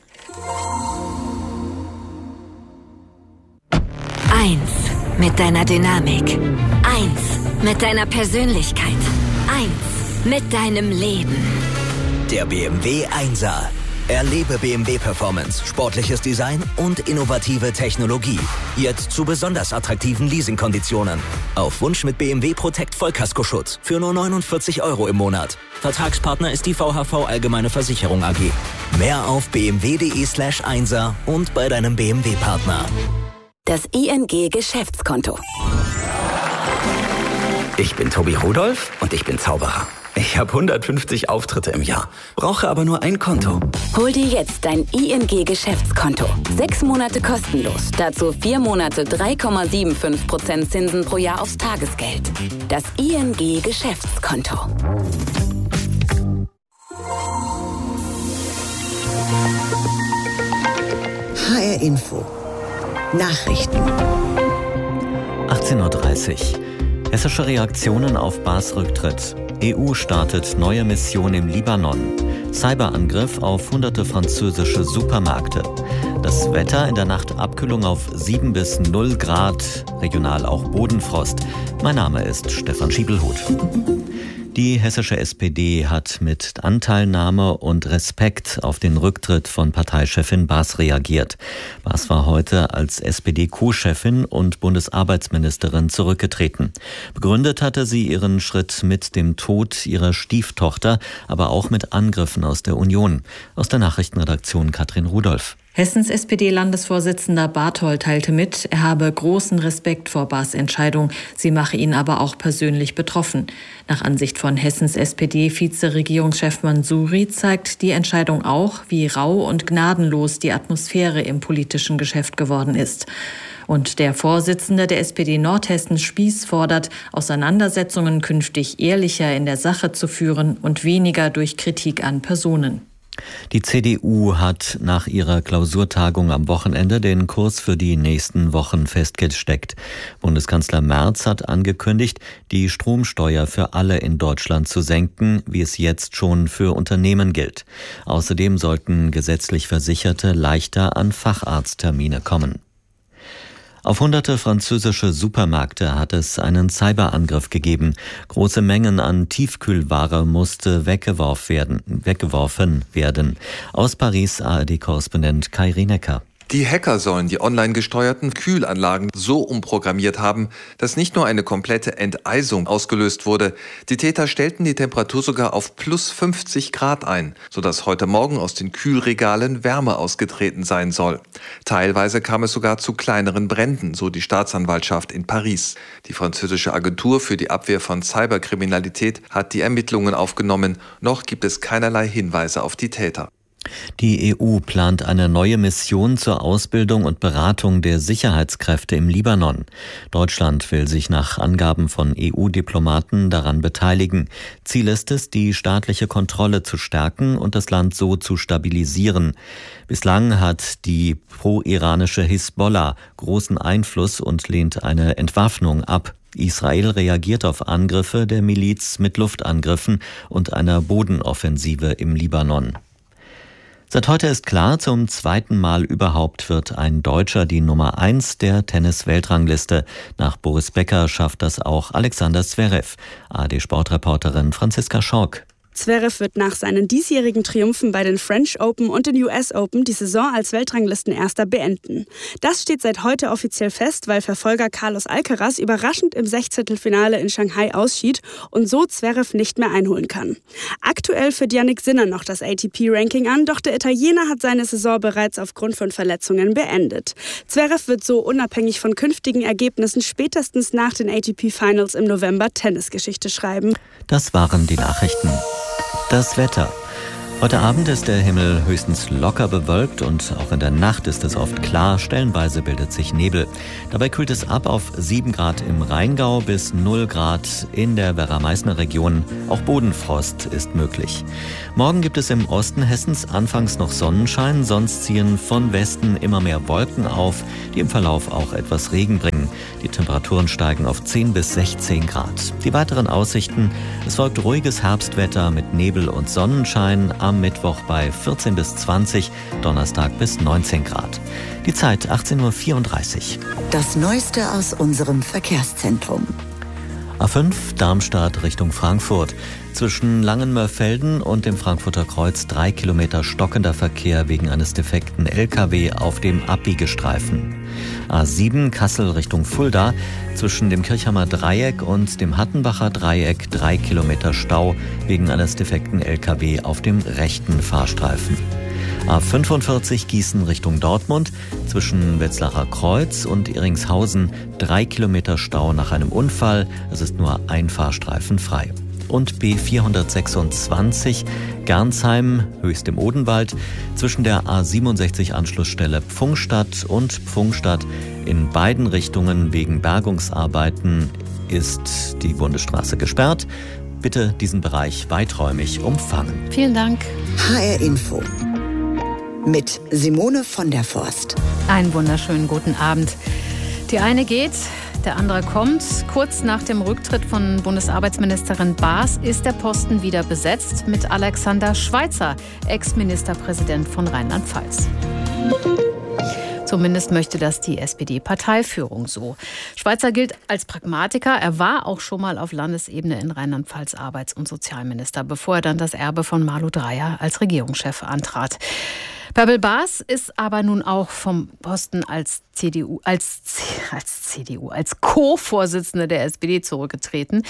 1 mit deiner Dynamik. 1 mit deiner Persönlichkeit. 1 mit deinem Leben. Der BMW 1er. Erlebe BMW Performance, sportliches Design und innovative Technologie. Jetzt zu besonders attraktiven Leasingkonditionen. Auf Wunsch mit BMW Protect Vollkaskoschutz für nur 49 € im Monat. Vertragspartner ist die VHV Allgemeine Versicherung AG. Mehr auf bmw.de/1er und bei deinem BMW-Partner. Das ING Geschäftskonto. Ich bin Tobi Rudolph und ich bin Zauberer. Ich habe 150 Auftritte im Jahr, brauche aber nur ein Konto. Hol dir jetzt dein ING-Geschäftskonto. 6 Monate kostenlos. Dazu 4 Monate 3,75% Zinsen pro Jahr aufs Tagesgeld. Das ING-Geschäftskonto. HR Info. Nachrichten. 18:30 Uhr. Hessische Reaktionen auf Baas Rücktritt. EU startet neue Mission im Libanon. Cyberangriff auf hunderte französische Supermärkte. Das Wetter in der Nacht Abkühlung auf 7 bis 0 Grad, regional auch Bodenfrost. Mein Name ist Stefan Schiebelhut. Die hessische SPD hat mit Anteilnahme und Respekt auf den Rücktritt von Parteichefin Baas reagiert. Baas war heute als SPD-Co-Chefin und Bundesarbeitsministerin zurückgetreten. Begründet hatte sie ihren Schritt mit dem Tod ihrer Stieftochter, aber auch mit Angriffen aus der Union. Aus der Nachrichtenredaktion Katrin Rudolph. Hessens SPD-Landesvorsitzender Barthold teilte mit, er habe großen Respekt vor Baas' Entscheidung, sie mache ihn aber auch persönlich betroffen. Nach Ansicht von Hessens SPD-Vize-Regierungschef Mansouri zeigt die Entscheidung auch, wie rau und gnadenlos die Atmosphäre im politischen Geschäft geworden ist. Und der Vorsitzende der SPD Nordhessen Spieß fordert, Auseinandersetzungen künftig ehrlicher in der Sache zu führen und weniger durch Kritik an Personen. Die CDU hat nach ihrer Klausurtagung am Wochenende den Kurs für die nächsten Wochen festgesteckt. Bundeskanzler Merz hat angekündigt, die Stromsteuer für alle in Deutschland zu senken, wie es jetzt schon für Unternehmen gilt. Außerdem sollten gesetzlich Versicherte leichter an Facharzttermine kommen. Auf hunderte französische Supermärkte hat es einen Cyberangriff gegeben. Große Mengen an Tiefkühlware musste weggeworfen werden. Aus Paris ARD-Korrespondent Kai Rienecker. Die Hacker sollen die online gesteuerten Kühlanlagen so umprogrammiert haben, dass nicht nur eine komplette Enteisung ausgelöst wurde. Die Täter stellten die Temperatur sogar auf plus 50 Grad ein, sodass heute Morgen aus den Kühlregalen Wärme ausgetreten sein soll. Teilweise kam es sogar zu kleineren Bränden, so die Staatsanwaltschaft in Paris. Die französische Agentur für die Abwehr von Cyberkriminalität hat die Ermittlungen aufgenommen. Noch gibt es keinerlei Hinweise auf die Täter. Die EU plant eine neue Mission zur Ausbildung und Beratung der Sicherheitskräfte im Libanon. Deutschland will sich nach Angaben von EU-Diplomaten daran beteiligen. Ziel ist es, die staatliche Kontrolle zu stärken und das Land so zu stabilisieren. Bislang hat die pro-iranische Hisbollah großen Einfluss und lehnt eine Entwaffnung ab. Israel reagiert auf Angriffe der Miliz mit Luftangriffen und einer Bodenoffensive im Libanon. Seit heute ist klar, zum zweiten Mal überhaupt wird ein Deutscher die Nummer 1 der Tennis-Weltrangliste. Nach Boris Becker schafft das auch Alexander Zverev. ARD-Sportreporterin Franziska Schork. Zverev wird nach seinen diesjährigen Triumphen bei den French Open und den US Open die Saison als Weltranglistenerster beenden. Das steht seit heute offiziell fest, weil Verfolger Carlos Alcaraz überraschend im Sechzehntelfinale in Shanghai ausschied und so Zverev nicht mehr einholen kann. Aktuell führt Jannik Sinner noch das ATP-Ranking an, doch der Italiener hat seine Saison bereits aufgrund von Verletzungen beendet. Zverev wird so unabhängig von künftigen Ergebnissen spätestens nach den ATP-Finals im November Tennisgeschichte schreiben. Das waren die Nachrichten. Das Wetter. Heute Abend ist der Himmel höchstens locker bewölkt und auch in der Nacht ist es oft klar, stellenweise bildet sich Nebel. Dabei kühlt es ab auf 7 Grad im Rheingau bis 0 Grad in der Werra-Meißner-Region. Auch Bodenfrost ist möglich. Morgen gibt es im Osten Hessens anfangs noch Sonnenschein, sonst ziehen von Westen immer mehr Wolken auf, die im Verlauf auch etwas Regen bringen. Die Temperaturen steigen auf 10 bis 16 Grad. Die weiteren Aussichten: Es folgt ruhiges Herbstwetter mit Nebel und Sonnenschein. Am Mittwoch bei 14 bis 20, Donnerstag bis 19 Grad. Die Zeit 18:34 Uhr. Das Neueste aus unserem Verkehrszentrum. A5 Darmstadt Richtung Frankfurt. Zwischen Langenmörfelden und dem Frankfurter Kreuz 3 Kilometer stockender Verkehr wegen eines defekten LKW auf dem Abbiegestreifen. A7 Kassel Richtung Fulda. Zwischen dem Kirchhammer Dreieck und dem Hattenbacher Dreieck 3 Kilometer Stau wegen eines defekten LKW auf dem rechten Fahrstreifen. A45 Gießen Richtung Dortmund, zwischen Wetzlarer Kreuz und Iringshausen 3 Kilometer Stau nach einem Unfall. Es ist nur ein Fahrstreifen frei. Und B426 Gernsheim, Höchst im Odenwald, zwischen der A67 Anschlussstelle Pfungstadt und Pfungstadt in beiden Richtungen wegen Bergungsarbeiten ist die Bundesstraße gesperrt. Bitte diesen Bereich weiträumig umfahren. Vielen Dank. HR Info mit Simone von der Forst. Einen wunderschönen guten Abend. Die eine geht, der andere kommt. Kurz nach dem Rücktritt von Bundesarbeitsministerin Baas ist der Posten wieder besetzt mit Alexander Schweitzer, Ex-Ministerpräsident von Rheinland-Pfalz. Zumindest möchte das die SPD-Parteiführung so. Schweitzer gilt als Pragmatiker. Er war auch schon mal auf Landesebene in Rheinland-Pfalz Arbeits- und Sozialminister, bevor er dann das Erbe von Malu Dreyer als Regierungschef antrat. Bärbel Baas ist aber nun auch vom Posten als Co-Vorsitzende der SPD zurückgetreten.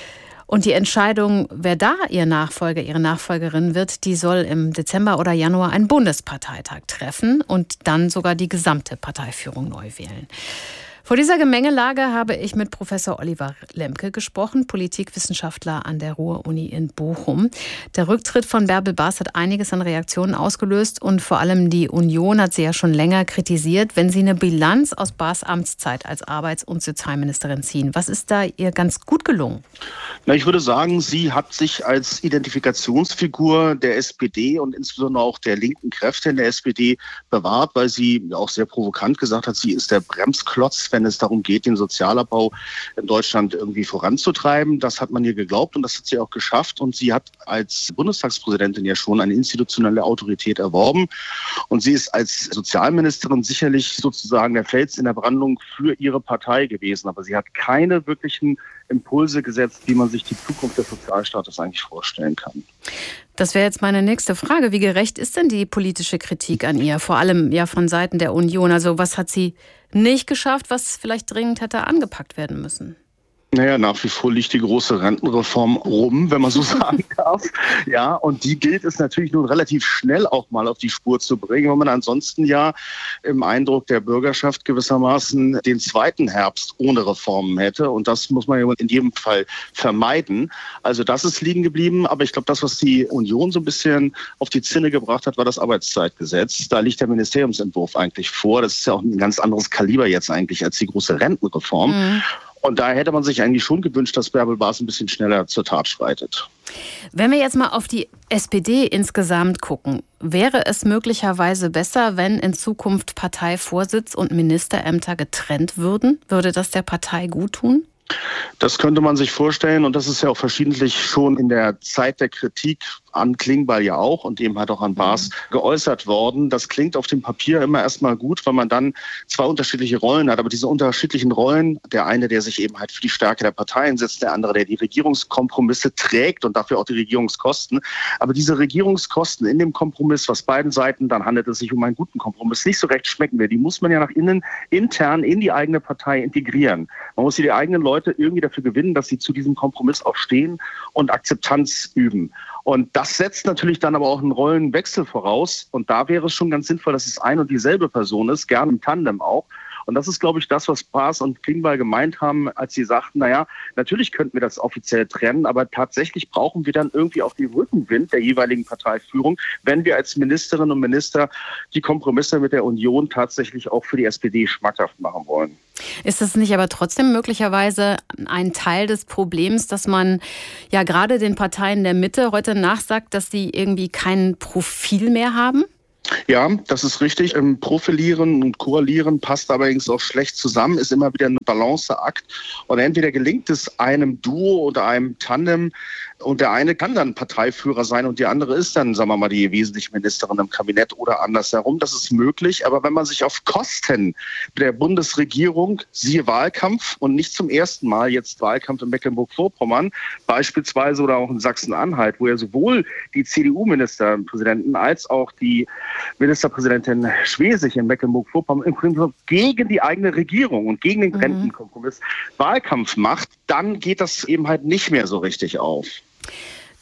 Und die Entscheidung, wer da ihr Nachfolger, ihre Nachfolgerin wird, die soll im Dezember oder Januar ein Bundesparteitag treffen und dann sogar die gesamte Parteiführung neu wählen. Vor dieser Gemengelage habe ich mit Professor Oliver Lemke gesprochen, Politikwissenschaftler an der Ruhr-Uni in Bochum. Der Rücktritt von Bärbel Baas hat einiges an Reaktionen ausgelöst und vor allem die Union hat sie ja schon länger kritisiert, wenn sie eine Bilanz aus Baas Amtszeit als Arbeits- und Sozialministerin ziehen. Was ist da ihr ganz gut gelungen? Na, ich würde sagen, sie hat sich als Identifikationsfigur der SPD und insbesondere auch der linken Kräfte in der SPD bewahrt, weil sie auch sehr provokant gesagt hat, sie ist der Bremsklotz, wenn es darum geht, den Sozialabbau in Deutschland irgendwie voranzutreiben. Das hat man ihr geglaubt und das hat sie auch geschafft. Und sie hat als Bundestagspräsidentin ja schon eine institutionelle Autorität erworben. Und sie ist als Sozialministerin sicherlich sozusagen der Fels in der Brandung für ihre Partei gewesen. Aber sie hat keine wirklichen Impulse gesetzt, wie man sich die Zukunft des Sozialstaates eigentlich vorstellen kann. Das wäre jetzt meine nächste Frage. Wie gerecht ist denn die politische Kritik an ihr? Vor allem ja von Seiten der Union. Also was hat sie nicht geschafft, was vielleicht dringend hätte angepackt werden müssen? Naja, nach wie vor liegt die große Rentenreform rum, wenn man so sagen darf. Ja, und die gilt es natürlich nun relativ schnell auch mal auf die Spur zu bringen, weil man ansonsten ja im Eindruck der Bürgerschaft gewissermaßen den zweiten Herbst ohne Reformen hätte. Und das muss man ja in jedem Fall vermeiden. Also das ist liegen geblieben. Aber ich glaube, das, was die Union so ein bisschen auf die Zinne gebracht hat, war das Arbeitszeitgesetz. Da liegt der Ministeriumsentwurf eigentlich vor. Das ist ja auch ein ganz anderes Kaliber jetzt eigentlich als die große Rentenreform. Mhm. Und da hätte man sich eigentlich schon gewünscht, dass Bärbel Baas ein bisschen schneller zur Tat schreitet. Wenn wir jetzt mal auf die SPD insgesamt gucken, wäre es möglicherweise besser, wenn in Zukunft Parteivorsitz und Ministerämter getrennt würden? Würde das der Partei gut tun? Das könnte man sich vorstellen und das ist ja auch verschiedentlich schon in der Zeit der Kritik an Klingbeil ja auch und eben halt auch an Baas geäußert worden. Das klingt auf dem Papier immer erstmal gut, weil man dann zwei unterschiedliche Rollen hat. Aber diese unterschiedlichen Rollen, der eine, der sich eben halt für die Stärke der Partei einsetzt, der andere, der die Regierungskompromisse trägt und dafür auch die Regierungskosten. Aber diese Regierungskosten in dem Kompromiss, was beiden Seiten, dann handelt es sich um einen guten Kompromiss, nicht so recht schmecken will. Die muss man ja nach innen intern in die eigene Partei integrieren. Man muss die eigenen Leute irgendwie dafür gewinnen, dass sie zu diesem Kompromiss auch stehen und Akzeptanz üben. Und das setzt natürlich dann aber auch einen Rollenwechsel voraus. Und da wäre es schon ganz sinnvoll, dass es ein und dieselbe Person ist, gerne im Tandem auch. Und das ist, glaube ich, das, was Baas und Klingbeil gemeint haben, als sie sagten, naja, natürlich könnten wir das offiziell trennen, aber tatsächlich brauchen wir dann irgendwie auch den Rückenwind der jeweiligen Parteiführung, wenn wir als Ministerinnen und Minister die Kompromisse mit der Union tatsächlich auch für die SPD schmackhaft machen wollen. Ist das nicht aber trotzdem möglicherweise ein Teil des Problems, dass man ja gerade den Parteien der Mitte heute nachsagt, dass sie irgendwie kein Profil mehr haben? Ja, das ist richtig. Profilieren und Koalieren passt allerdings auch schlecht zusammen, ist immer wieder ein Balanceakt. Und entweder gelingt es einem Duo oder einem Tandem, und der eine kann dann Parteiführer sein und die andere ist dann, sagen wir mal, die wesentliche Ministerin im Kabinett oder andersherum. Das ist möglich. Aber wenn man sich auf Kosten der Bundesregierung, siehe Wahlkampf und nicht zum ersten Mal jetzt Wahlkampf in Mecklenburg-Vorpommern beispielsweise oder auch in Sachsen-Anhalt, wo ja sowohl die CDU-Ministerpräsidenten als auch die Ministerpräsidentin Schwesig in Mecklenburg-Vorpommern im Prinzip gegen die eigene Regierung und gegen den Rentenkompromiss Wahlkampf macht, dann geht das eben halt nicht mehr so richtig auf.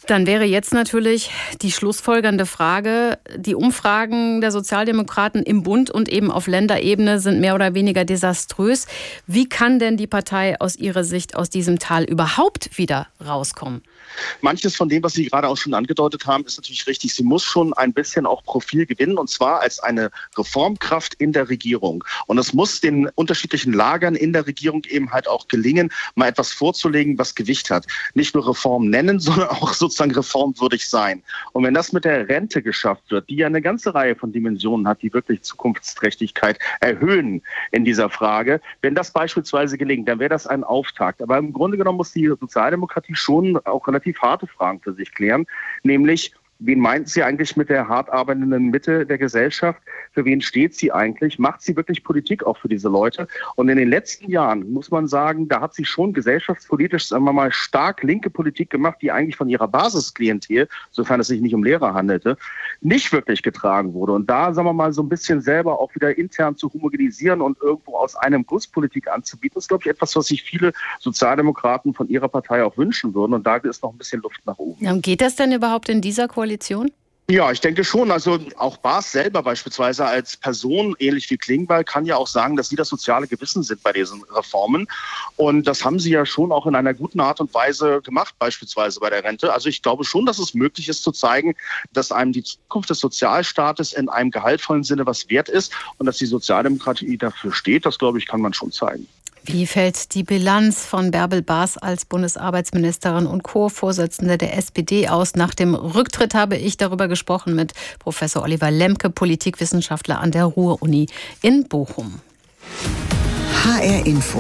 Dann wäre jetzt natürlich die schlussfolgernde Frage, die Umfragen der Sozialdemokraten im Bund und eben auf Länderebene sind mehr oder weniger desaströs. Wie kann denn die Partei aus Ihrer Sicht aus diesem Tal überhaupt wieder rauskommen? Manches von dem, was Sie gerade auch schon angedeutet haben, ist natürlich richtig. Sie muss schon ein bisschen auch Profil gewinnen, und zwar als eine Reformkraft in der Regierung. Und es muss den unterschiedlichen Lagern in der Regierung eben halt auch gelingen, mal etwas vorzulegen, was Gewicht hat. Nicht nur Reform nennen, sondern auch sozusagen reformwürdig sein. Und wenn das mit der Rente geschafft wird, die ja eine ganze Reihe von Dimensionen hat, die wirklich Zukunftsträchtigkeit erhöhen in dieser Frage, wenn das beispielsweise gelingt, dann wäre das ein Auftakt. Aber im Grunde genommen muss die Sozialdemokratie schon auch relativ harte Fragen für sich klären, nämlich: Wen meint sie eigentlich mit der hart arbeitenden Mitte der Gesellschaft? Für wen steht sie eigentlich? Macht sie wirklich Politik auch für diese Leute? Und in den letzten Jahren muss man sagen, da hat sie schon gesellschaftspolitisch, sagen wir mal, stark linke Politik gemacht, die eigentlich von ihrer Basisklientel, sofern es sich nicht um Lehrer handelte, nicht wirklich getragen wurde. Und da, sagen wir mal, so ein bisschen selber auch wieder intern zu homogenisieren und irgendwo aus einem Guss Politik anzubieten, ist, glaube ich, etwas, was sich viele Sozialdemokraten von ihrer Partei auch wünschen würden. Und da ist noch ein bisschen Luft nach oben. Ja, und geht das denn überhaupt in dieser Koalition? Ja, ich denke schon. Also auch Baas selber beispielsweise als Person, ähnlich wie Klingbeil, kann ja auch sagen, dass sie das soziale Gewissen sind bei diesen Reformen. Und das haben sie ja schon auch in einer guten Art und Weise gemacht, beispielsweise bei der Rente. Also ich glaube schon, dass es möglich ist zu zeigen, dass einem die Zukunft des Sozialstaates in einem gehaltvollen Sinne was wert ist und dass die Sozialdemokratie dafür steht. Das, glaube ich, kann man schon zeigen. Wie fällt die Bilanz von Bärbel Baas als Bundesarbeitsministerin und Co-Vorsitzende der SPD aus? Nach dem Rücktritt habe ich darüber gesprochen mit Professor Oliver Lemke, Politikwissenschaftler an der Ruhr-Uni in Bochum. HR Info.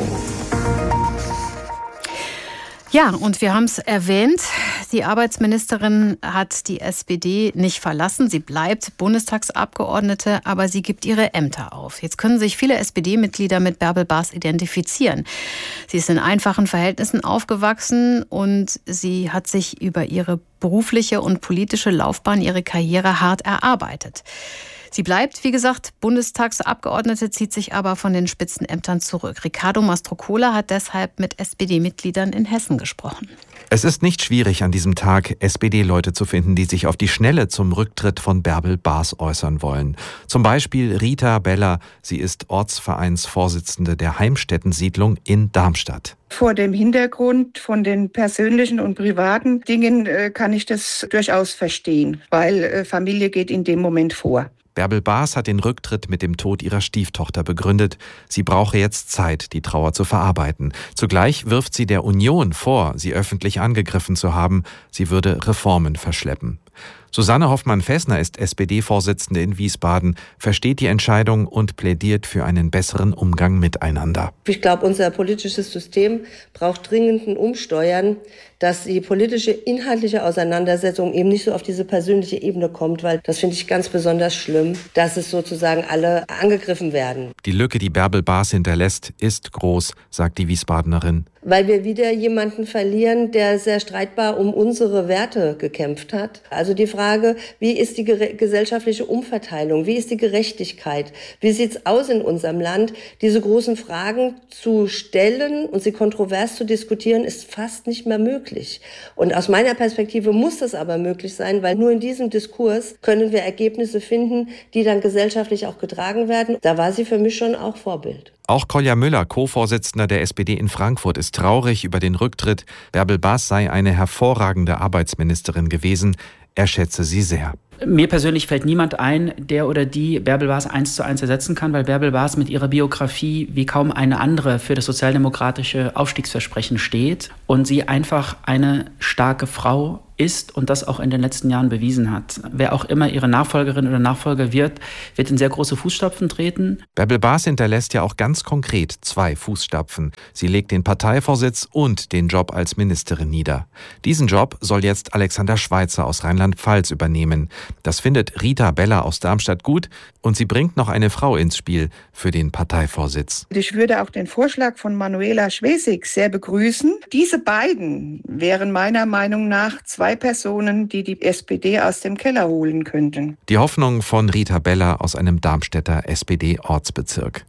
Ja, und wir haben es erwähnt, die Arbeitsministerin hat die SPD nicht verlassen. Sie bleibt Bundestagsabgeordnete, aber sie gibt ihre Ämter auf. Jetzt können sich viele SPD-Mitglieder mit Bärbel Baas identifizieren. Sie ist in einfachen Verhältnissen aufgewachsen und sie hat sich über ihre berufliche und politische Laufbahn, ihre Karriere hart erarbeitet. Sie bleibt, wie gesagt, Bundestagsabgeordnete, zieht sich aber von den Spitzenämtern zurück. Ricardo Mastrocola hat deshalb mit SPD-Mitgliedern in Hessen gesprochen. Es ist nicht schwierig, an diesem Tag SPD-Leute zu finden, die sich auf die Schnelle zum Rücktritt von Bärbel Baas äußern wollen. Zum Beispiel Rita Beller. Sie ist Ortsvereinsvorsitzende der Heimstätten-Siedlung in Darmstadt. Vor dem Hintergrund von den persönlichen und privaten Dingen kann ich das durchaus verstehen, weil Familie geht in dem Moment vor. Bärbel Baas hat den Rücktritt mit dem Tod ihrer Stieftochter begründet. Sie brauche jetzt Zeit, die Trauer zu verarbeiten. Zugleich wirft sie der Union vor, sie öffentlich angegriffen zu haben. Sie würde Reformen verschleppen. Susanne Hoffmann-Fessner ist SPD-Vorsitzende in Wiesbaden, versteht die Entscheidung und plädiert für einen besseren Umgang miteinander. Ich glaube, unser politisches System braucht dringend ein Umsteuern, dass die politische, inhaltliche Auseinandersetzung eben nicht so auf diese persönliche Ebene kommt, weil das finde ich ganz besonders schlimm, dass es sozusagen alle angegriffen werden. Die Lücke, die Bärbel Baas hinterlässt, ist groß, sagt die Wiesbadenerin. Weil wir wieder jemanden verlieren, der sehr streitbar um unsere Werte gekämpft hat. Also die Frage, wie ist die gesellschaftliche Umverteilung, wie ist die Gerechtigkeit, wie sieht's aus in unserem Land? Diese großen Fragen zu stellen und sie kontrovers zu diskutieren, ist fast nicht mehr möglich. Und aus meiner Perspektive muss das aber möglich sein, weil nur in diesem Diskurs können wir Ergebnisse finden, die dann gesellschaftlich auch getragen werden. Da war sie für mich schon auch Vorbild. Auch Kolja Müller, Co-Vorsitzender der SPD in Frankfurt, ist traurig über den Rücktritt. Bärbel Baas sei eine hervorragende Arbeitsministerin gewesen. Er schätze sie sehr. Mir persönlich fällt niemand ein, der oder die Bärbel Baas 1:1 ersetzen kann, weil Bärbel Baas mit ihrer Biografie wie kaum eine andere für das sozialdemokratische Aufstiegsversprechen steht und sie einfach eine starke Frau ist und das auch in den letzten Jahren bewiesen hat. Wer auch immer ihre Nachfolgerin oder Nachfolger wird in sehr große Fußstapfen treten. Bärbel Baas hinterlässt ja auch ganz konkret 2 Fußstapfen. Sie legt den Parteivorsitz und den Job als Ministerin nieder. Diesen Job soll jetzt Alexander Schweitzer aus Rheinland-Pfalz übernehmen. Das findet Rita Beller aus Darmstadt gut und sie bringt noch eine Frau ins Spiel für den Parteivorsitz. Ich würde auch den Vorschlag von Manuela Schwesig sehr begrüßen. Diese beiden wären meiner Meinung nach 2 Personen, die die SPD aus dem Keller holen könnten. Die Hoffnung von Rita Beller aus einem Darmstädter SPD-Ortsbezirk.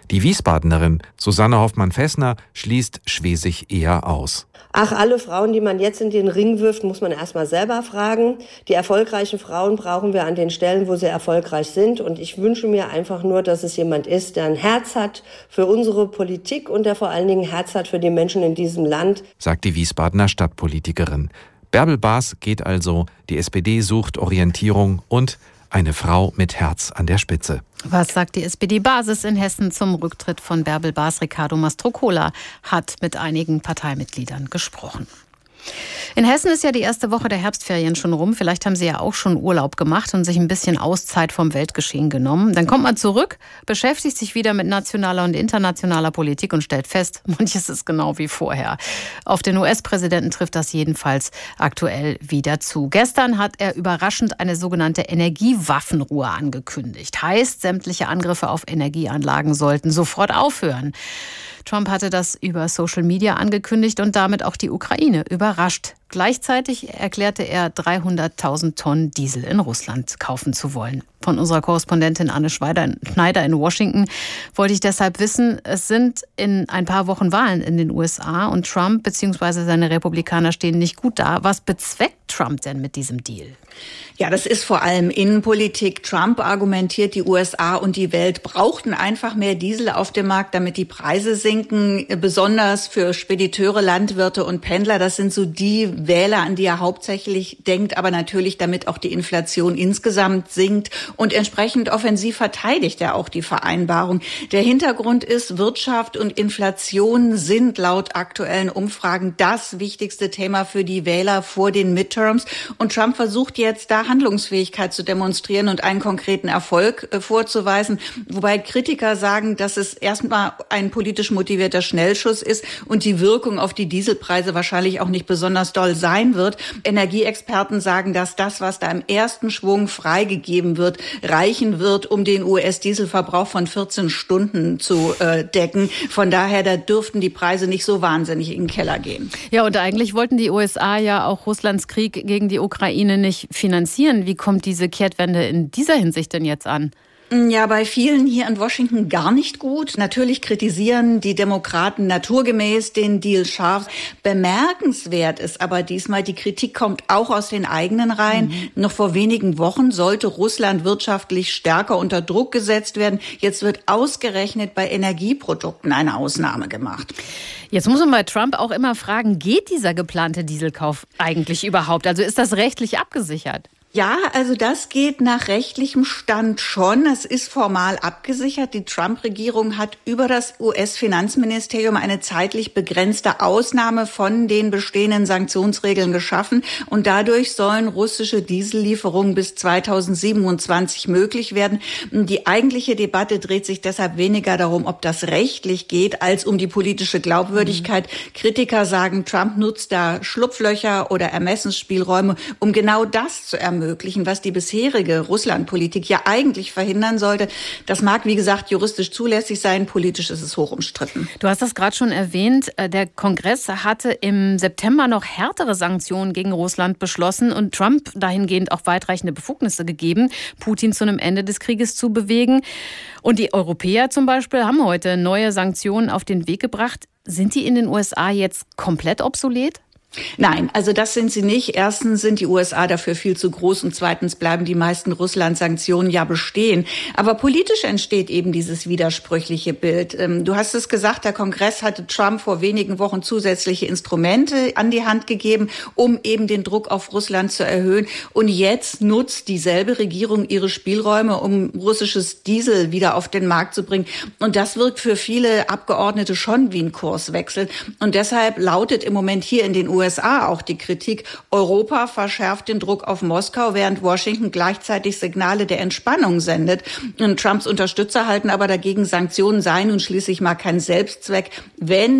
Die Wiesbadenerin Susanne Hoffmann-Fessner schließt Schwesig eher aus. Ach, alle Frauen, die man jetzt in den Ring wirft, muss man erstmal selber fragen. Die erfolgreichen Frauen brauchen wir an den Stellen, wo sie erfolgreich sind. Und ich wünsche mir einfach nur, dass es jemand ist, der ein Herz hat für unsere Politik und der vor allen Dingen ein Herz hat für die Menschen in diesem Land, sagt die Wiesbadener Stadtpolitikerin. Bärbel Baas geht also, die SPD sucht Orientierung und eine Frau mit Herz an der Spitze. Was sagt die SPD-Basis in Hessen zum Rücktritt von Bärbel Baas? Ricardo Mastrocola hat mit einigen Parteimitgliedern gesprochen. In Hessen ist ja die erste Woche der Herbstferien schon rum. Vielleicht haben Sie ja auch schon Urlaub gemacht und sich ein bisschen Auszeit vom Weltgeschehen genommen. Dann kommt man zurück, beschäftigt sich wieder mit nationaler und internationaler Politik und stellt fest, manches ist genau wie vorher. Auf den US-Präsidenten trifft das jedenfalls aktuell wieder zu. Gestern hat er überraschend eine sogenannte Energiewaffenruhe angekündigt. Heißt, sämtliche Angriffe auf Energieanlagen sollten sofort aufhören. Trump hatte das über Social Media angekündigt und damit auch die Ukraine überrascht. Gleichzeitig erklärte er, 300.000 Tonnen Diesel in Russland kaufen zu wollen. Von unserer Korrespondentin Anne Schneider in Washington wollte ich deshalb wissen, es sind in ein paar Wochen Wahlen in den USA und Trump bzw. seine Republikaner stehen nicht gut da. Was bezweckt Trump denn mit diesem Deal? Ja, das ist vor allem Innenpolitik. Trump argumentiert, die USA und die Welt brauchten einfach mehr Diesel auf dem Markt, damit die Preise sinken. Besonders für Spediteure, Landwirte und Pendler. Das sind so die Wähler, an die er hauptsächlich denkt, aber natürlich damit auch die Inflation insgesamt sinkt. Und entsprechend offensiv verteidigt er auch die Vereinbarung. Der Hintergrund ist, Wirtschaft und Inflation sind laut aktuellen Umfragen das wichtigste Thema für die Wähler vor den Midterms. Und Trump versucht jetzt da Handlungsfähigkeit zu demonstrieren und einen konkreten Erfolg vorzuweisen. Wobei Kritiker sagen, dass es erstmal ein politisch motivierter Schnellschuss ist und die Wirkung auf die Dieselpreise wahrscheinlich auch nicht besonders doll sein wird. Energieexperten sagen, dass das, was da im ersten Schwung freigegeben wird, reichen wird, um den US-Dieselverbrauch von 14 Stunden zu decken. Von daher, da dürften die Preise nicht so wahnsinnig in den Keller gehen. Ja, und eigentlich wollten die USA ja auch Russlands Krieg gegen die Ukraine nicht finanzieren. Wie kommt diese Kehrtwende in dieser Hinsicht denn jetzt an? Ja, bei vielen hier in Washington gar nicht gut. Natürlich kritisieren die Demokraten naturgemäß den Deal scharf. Bemerkenswert ist aber diesmal, die Kritik kommt auch aus den eigenen Reihen. Noch vor wenigen Wochen sollte Russland wirtschaftlich stärker unter Druck gesetzt werden. Jetzt wird ausgerechnet bei Energieprodukten eine Ausnahme gemacht. Jetzt muss man bei Trump auch immer fragen, geht dieser geplante Dieselkauf eigentlich überhaupt? Also ist das rechtlich abgesichert? Ja, also das geht nach rechtlichem Stand schon. Es ist formal abgesichert. Die Trump-Regierung hat über das US-Finanzministerium eine zeitlich begrenzte Ausnahme von den bestehenden Sanktionsregeln geschaffen. Und dadurch sollen russische Diesellieferungen bis 2027 möglich werden. Die eigentliche Debatte dreht sich deshalb weniger darum, ob das rechtlich geht, als um die politische Glaubwürdigkeit. Kritiker sagen, Trump nutzt da Schlupflöcher oder Ermessensspielräume, um genau das zu ermöglichen, was die bisherige Russlandpolitik ja eigentlich verhindern sollte. Das mag, wie gesagt, juristisch zulässig sein, politisch ist es hoch umstritten. Du hast das gerade schon erwähnt, der Kongress hatte im September noch härtere Sanktionen gegen Russland beschlossen und Trump dahingehend auch weitreichende Befugnisse gegeben, Putin zu einem Ende des Krieges zu bewegen. Und die Europäer zum Beispiel haben heute neue Sanktionen auf den Weg gebracht. Sind die in den USA jetzt komplett obsolet? Nein, also das sind sie nicht. Erstens sind die USA dafür viel zu groß und zweitens bleiben die meisten Russland-Sanktionen ja bestehen. Aber politisch entsteht eben dieses widersprüchliche Bild. Du hast es gesagt, der Kongress hatte Trump vor wenigen Wochen zusätzliche Instrumente an die Hand gegeben, um eben den Druck auf Russland zu erhöhen. Und jetzt nutzt dieselbe Regierung ihre Spielräume, um russisches Diesel wieder auf den Markt zu bringen. Und das wirkt für viele Abgeordnete schon wie ein Kurswechsel. Und deshalb lautet im Moment hier in den USA auch die Kritik, Europa verschärft den Druck auf Moskau, während Washington gleichzeitig Signale der Entspannung sendet. Und Trumps Unterstützer halten aber dagegen, Sanktionen seien nun schließlich mal kein Selbstzweck, wenn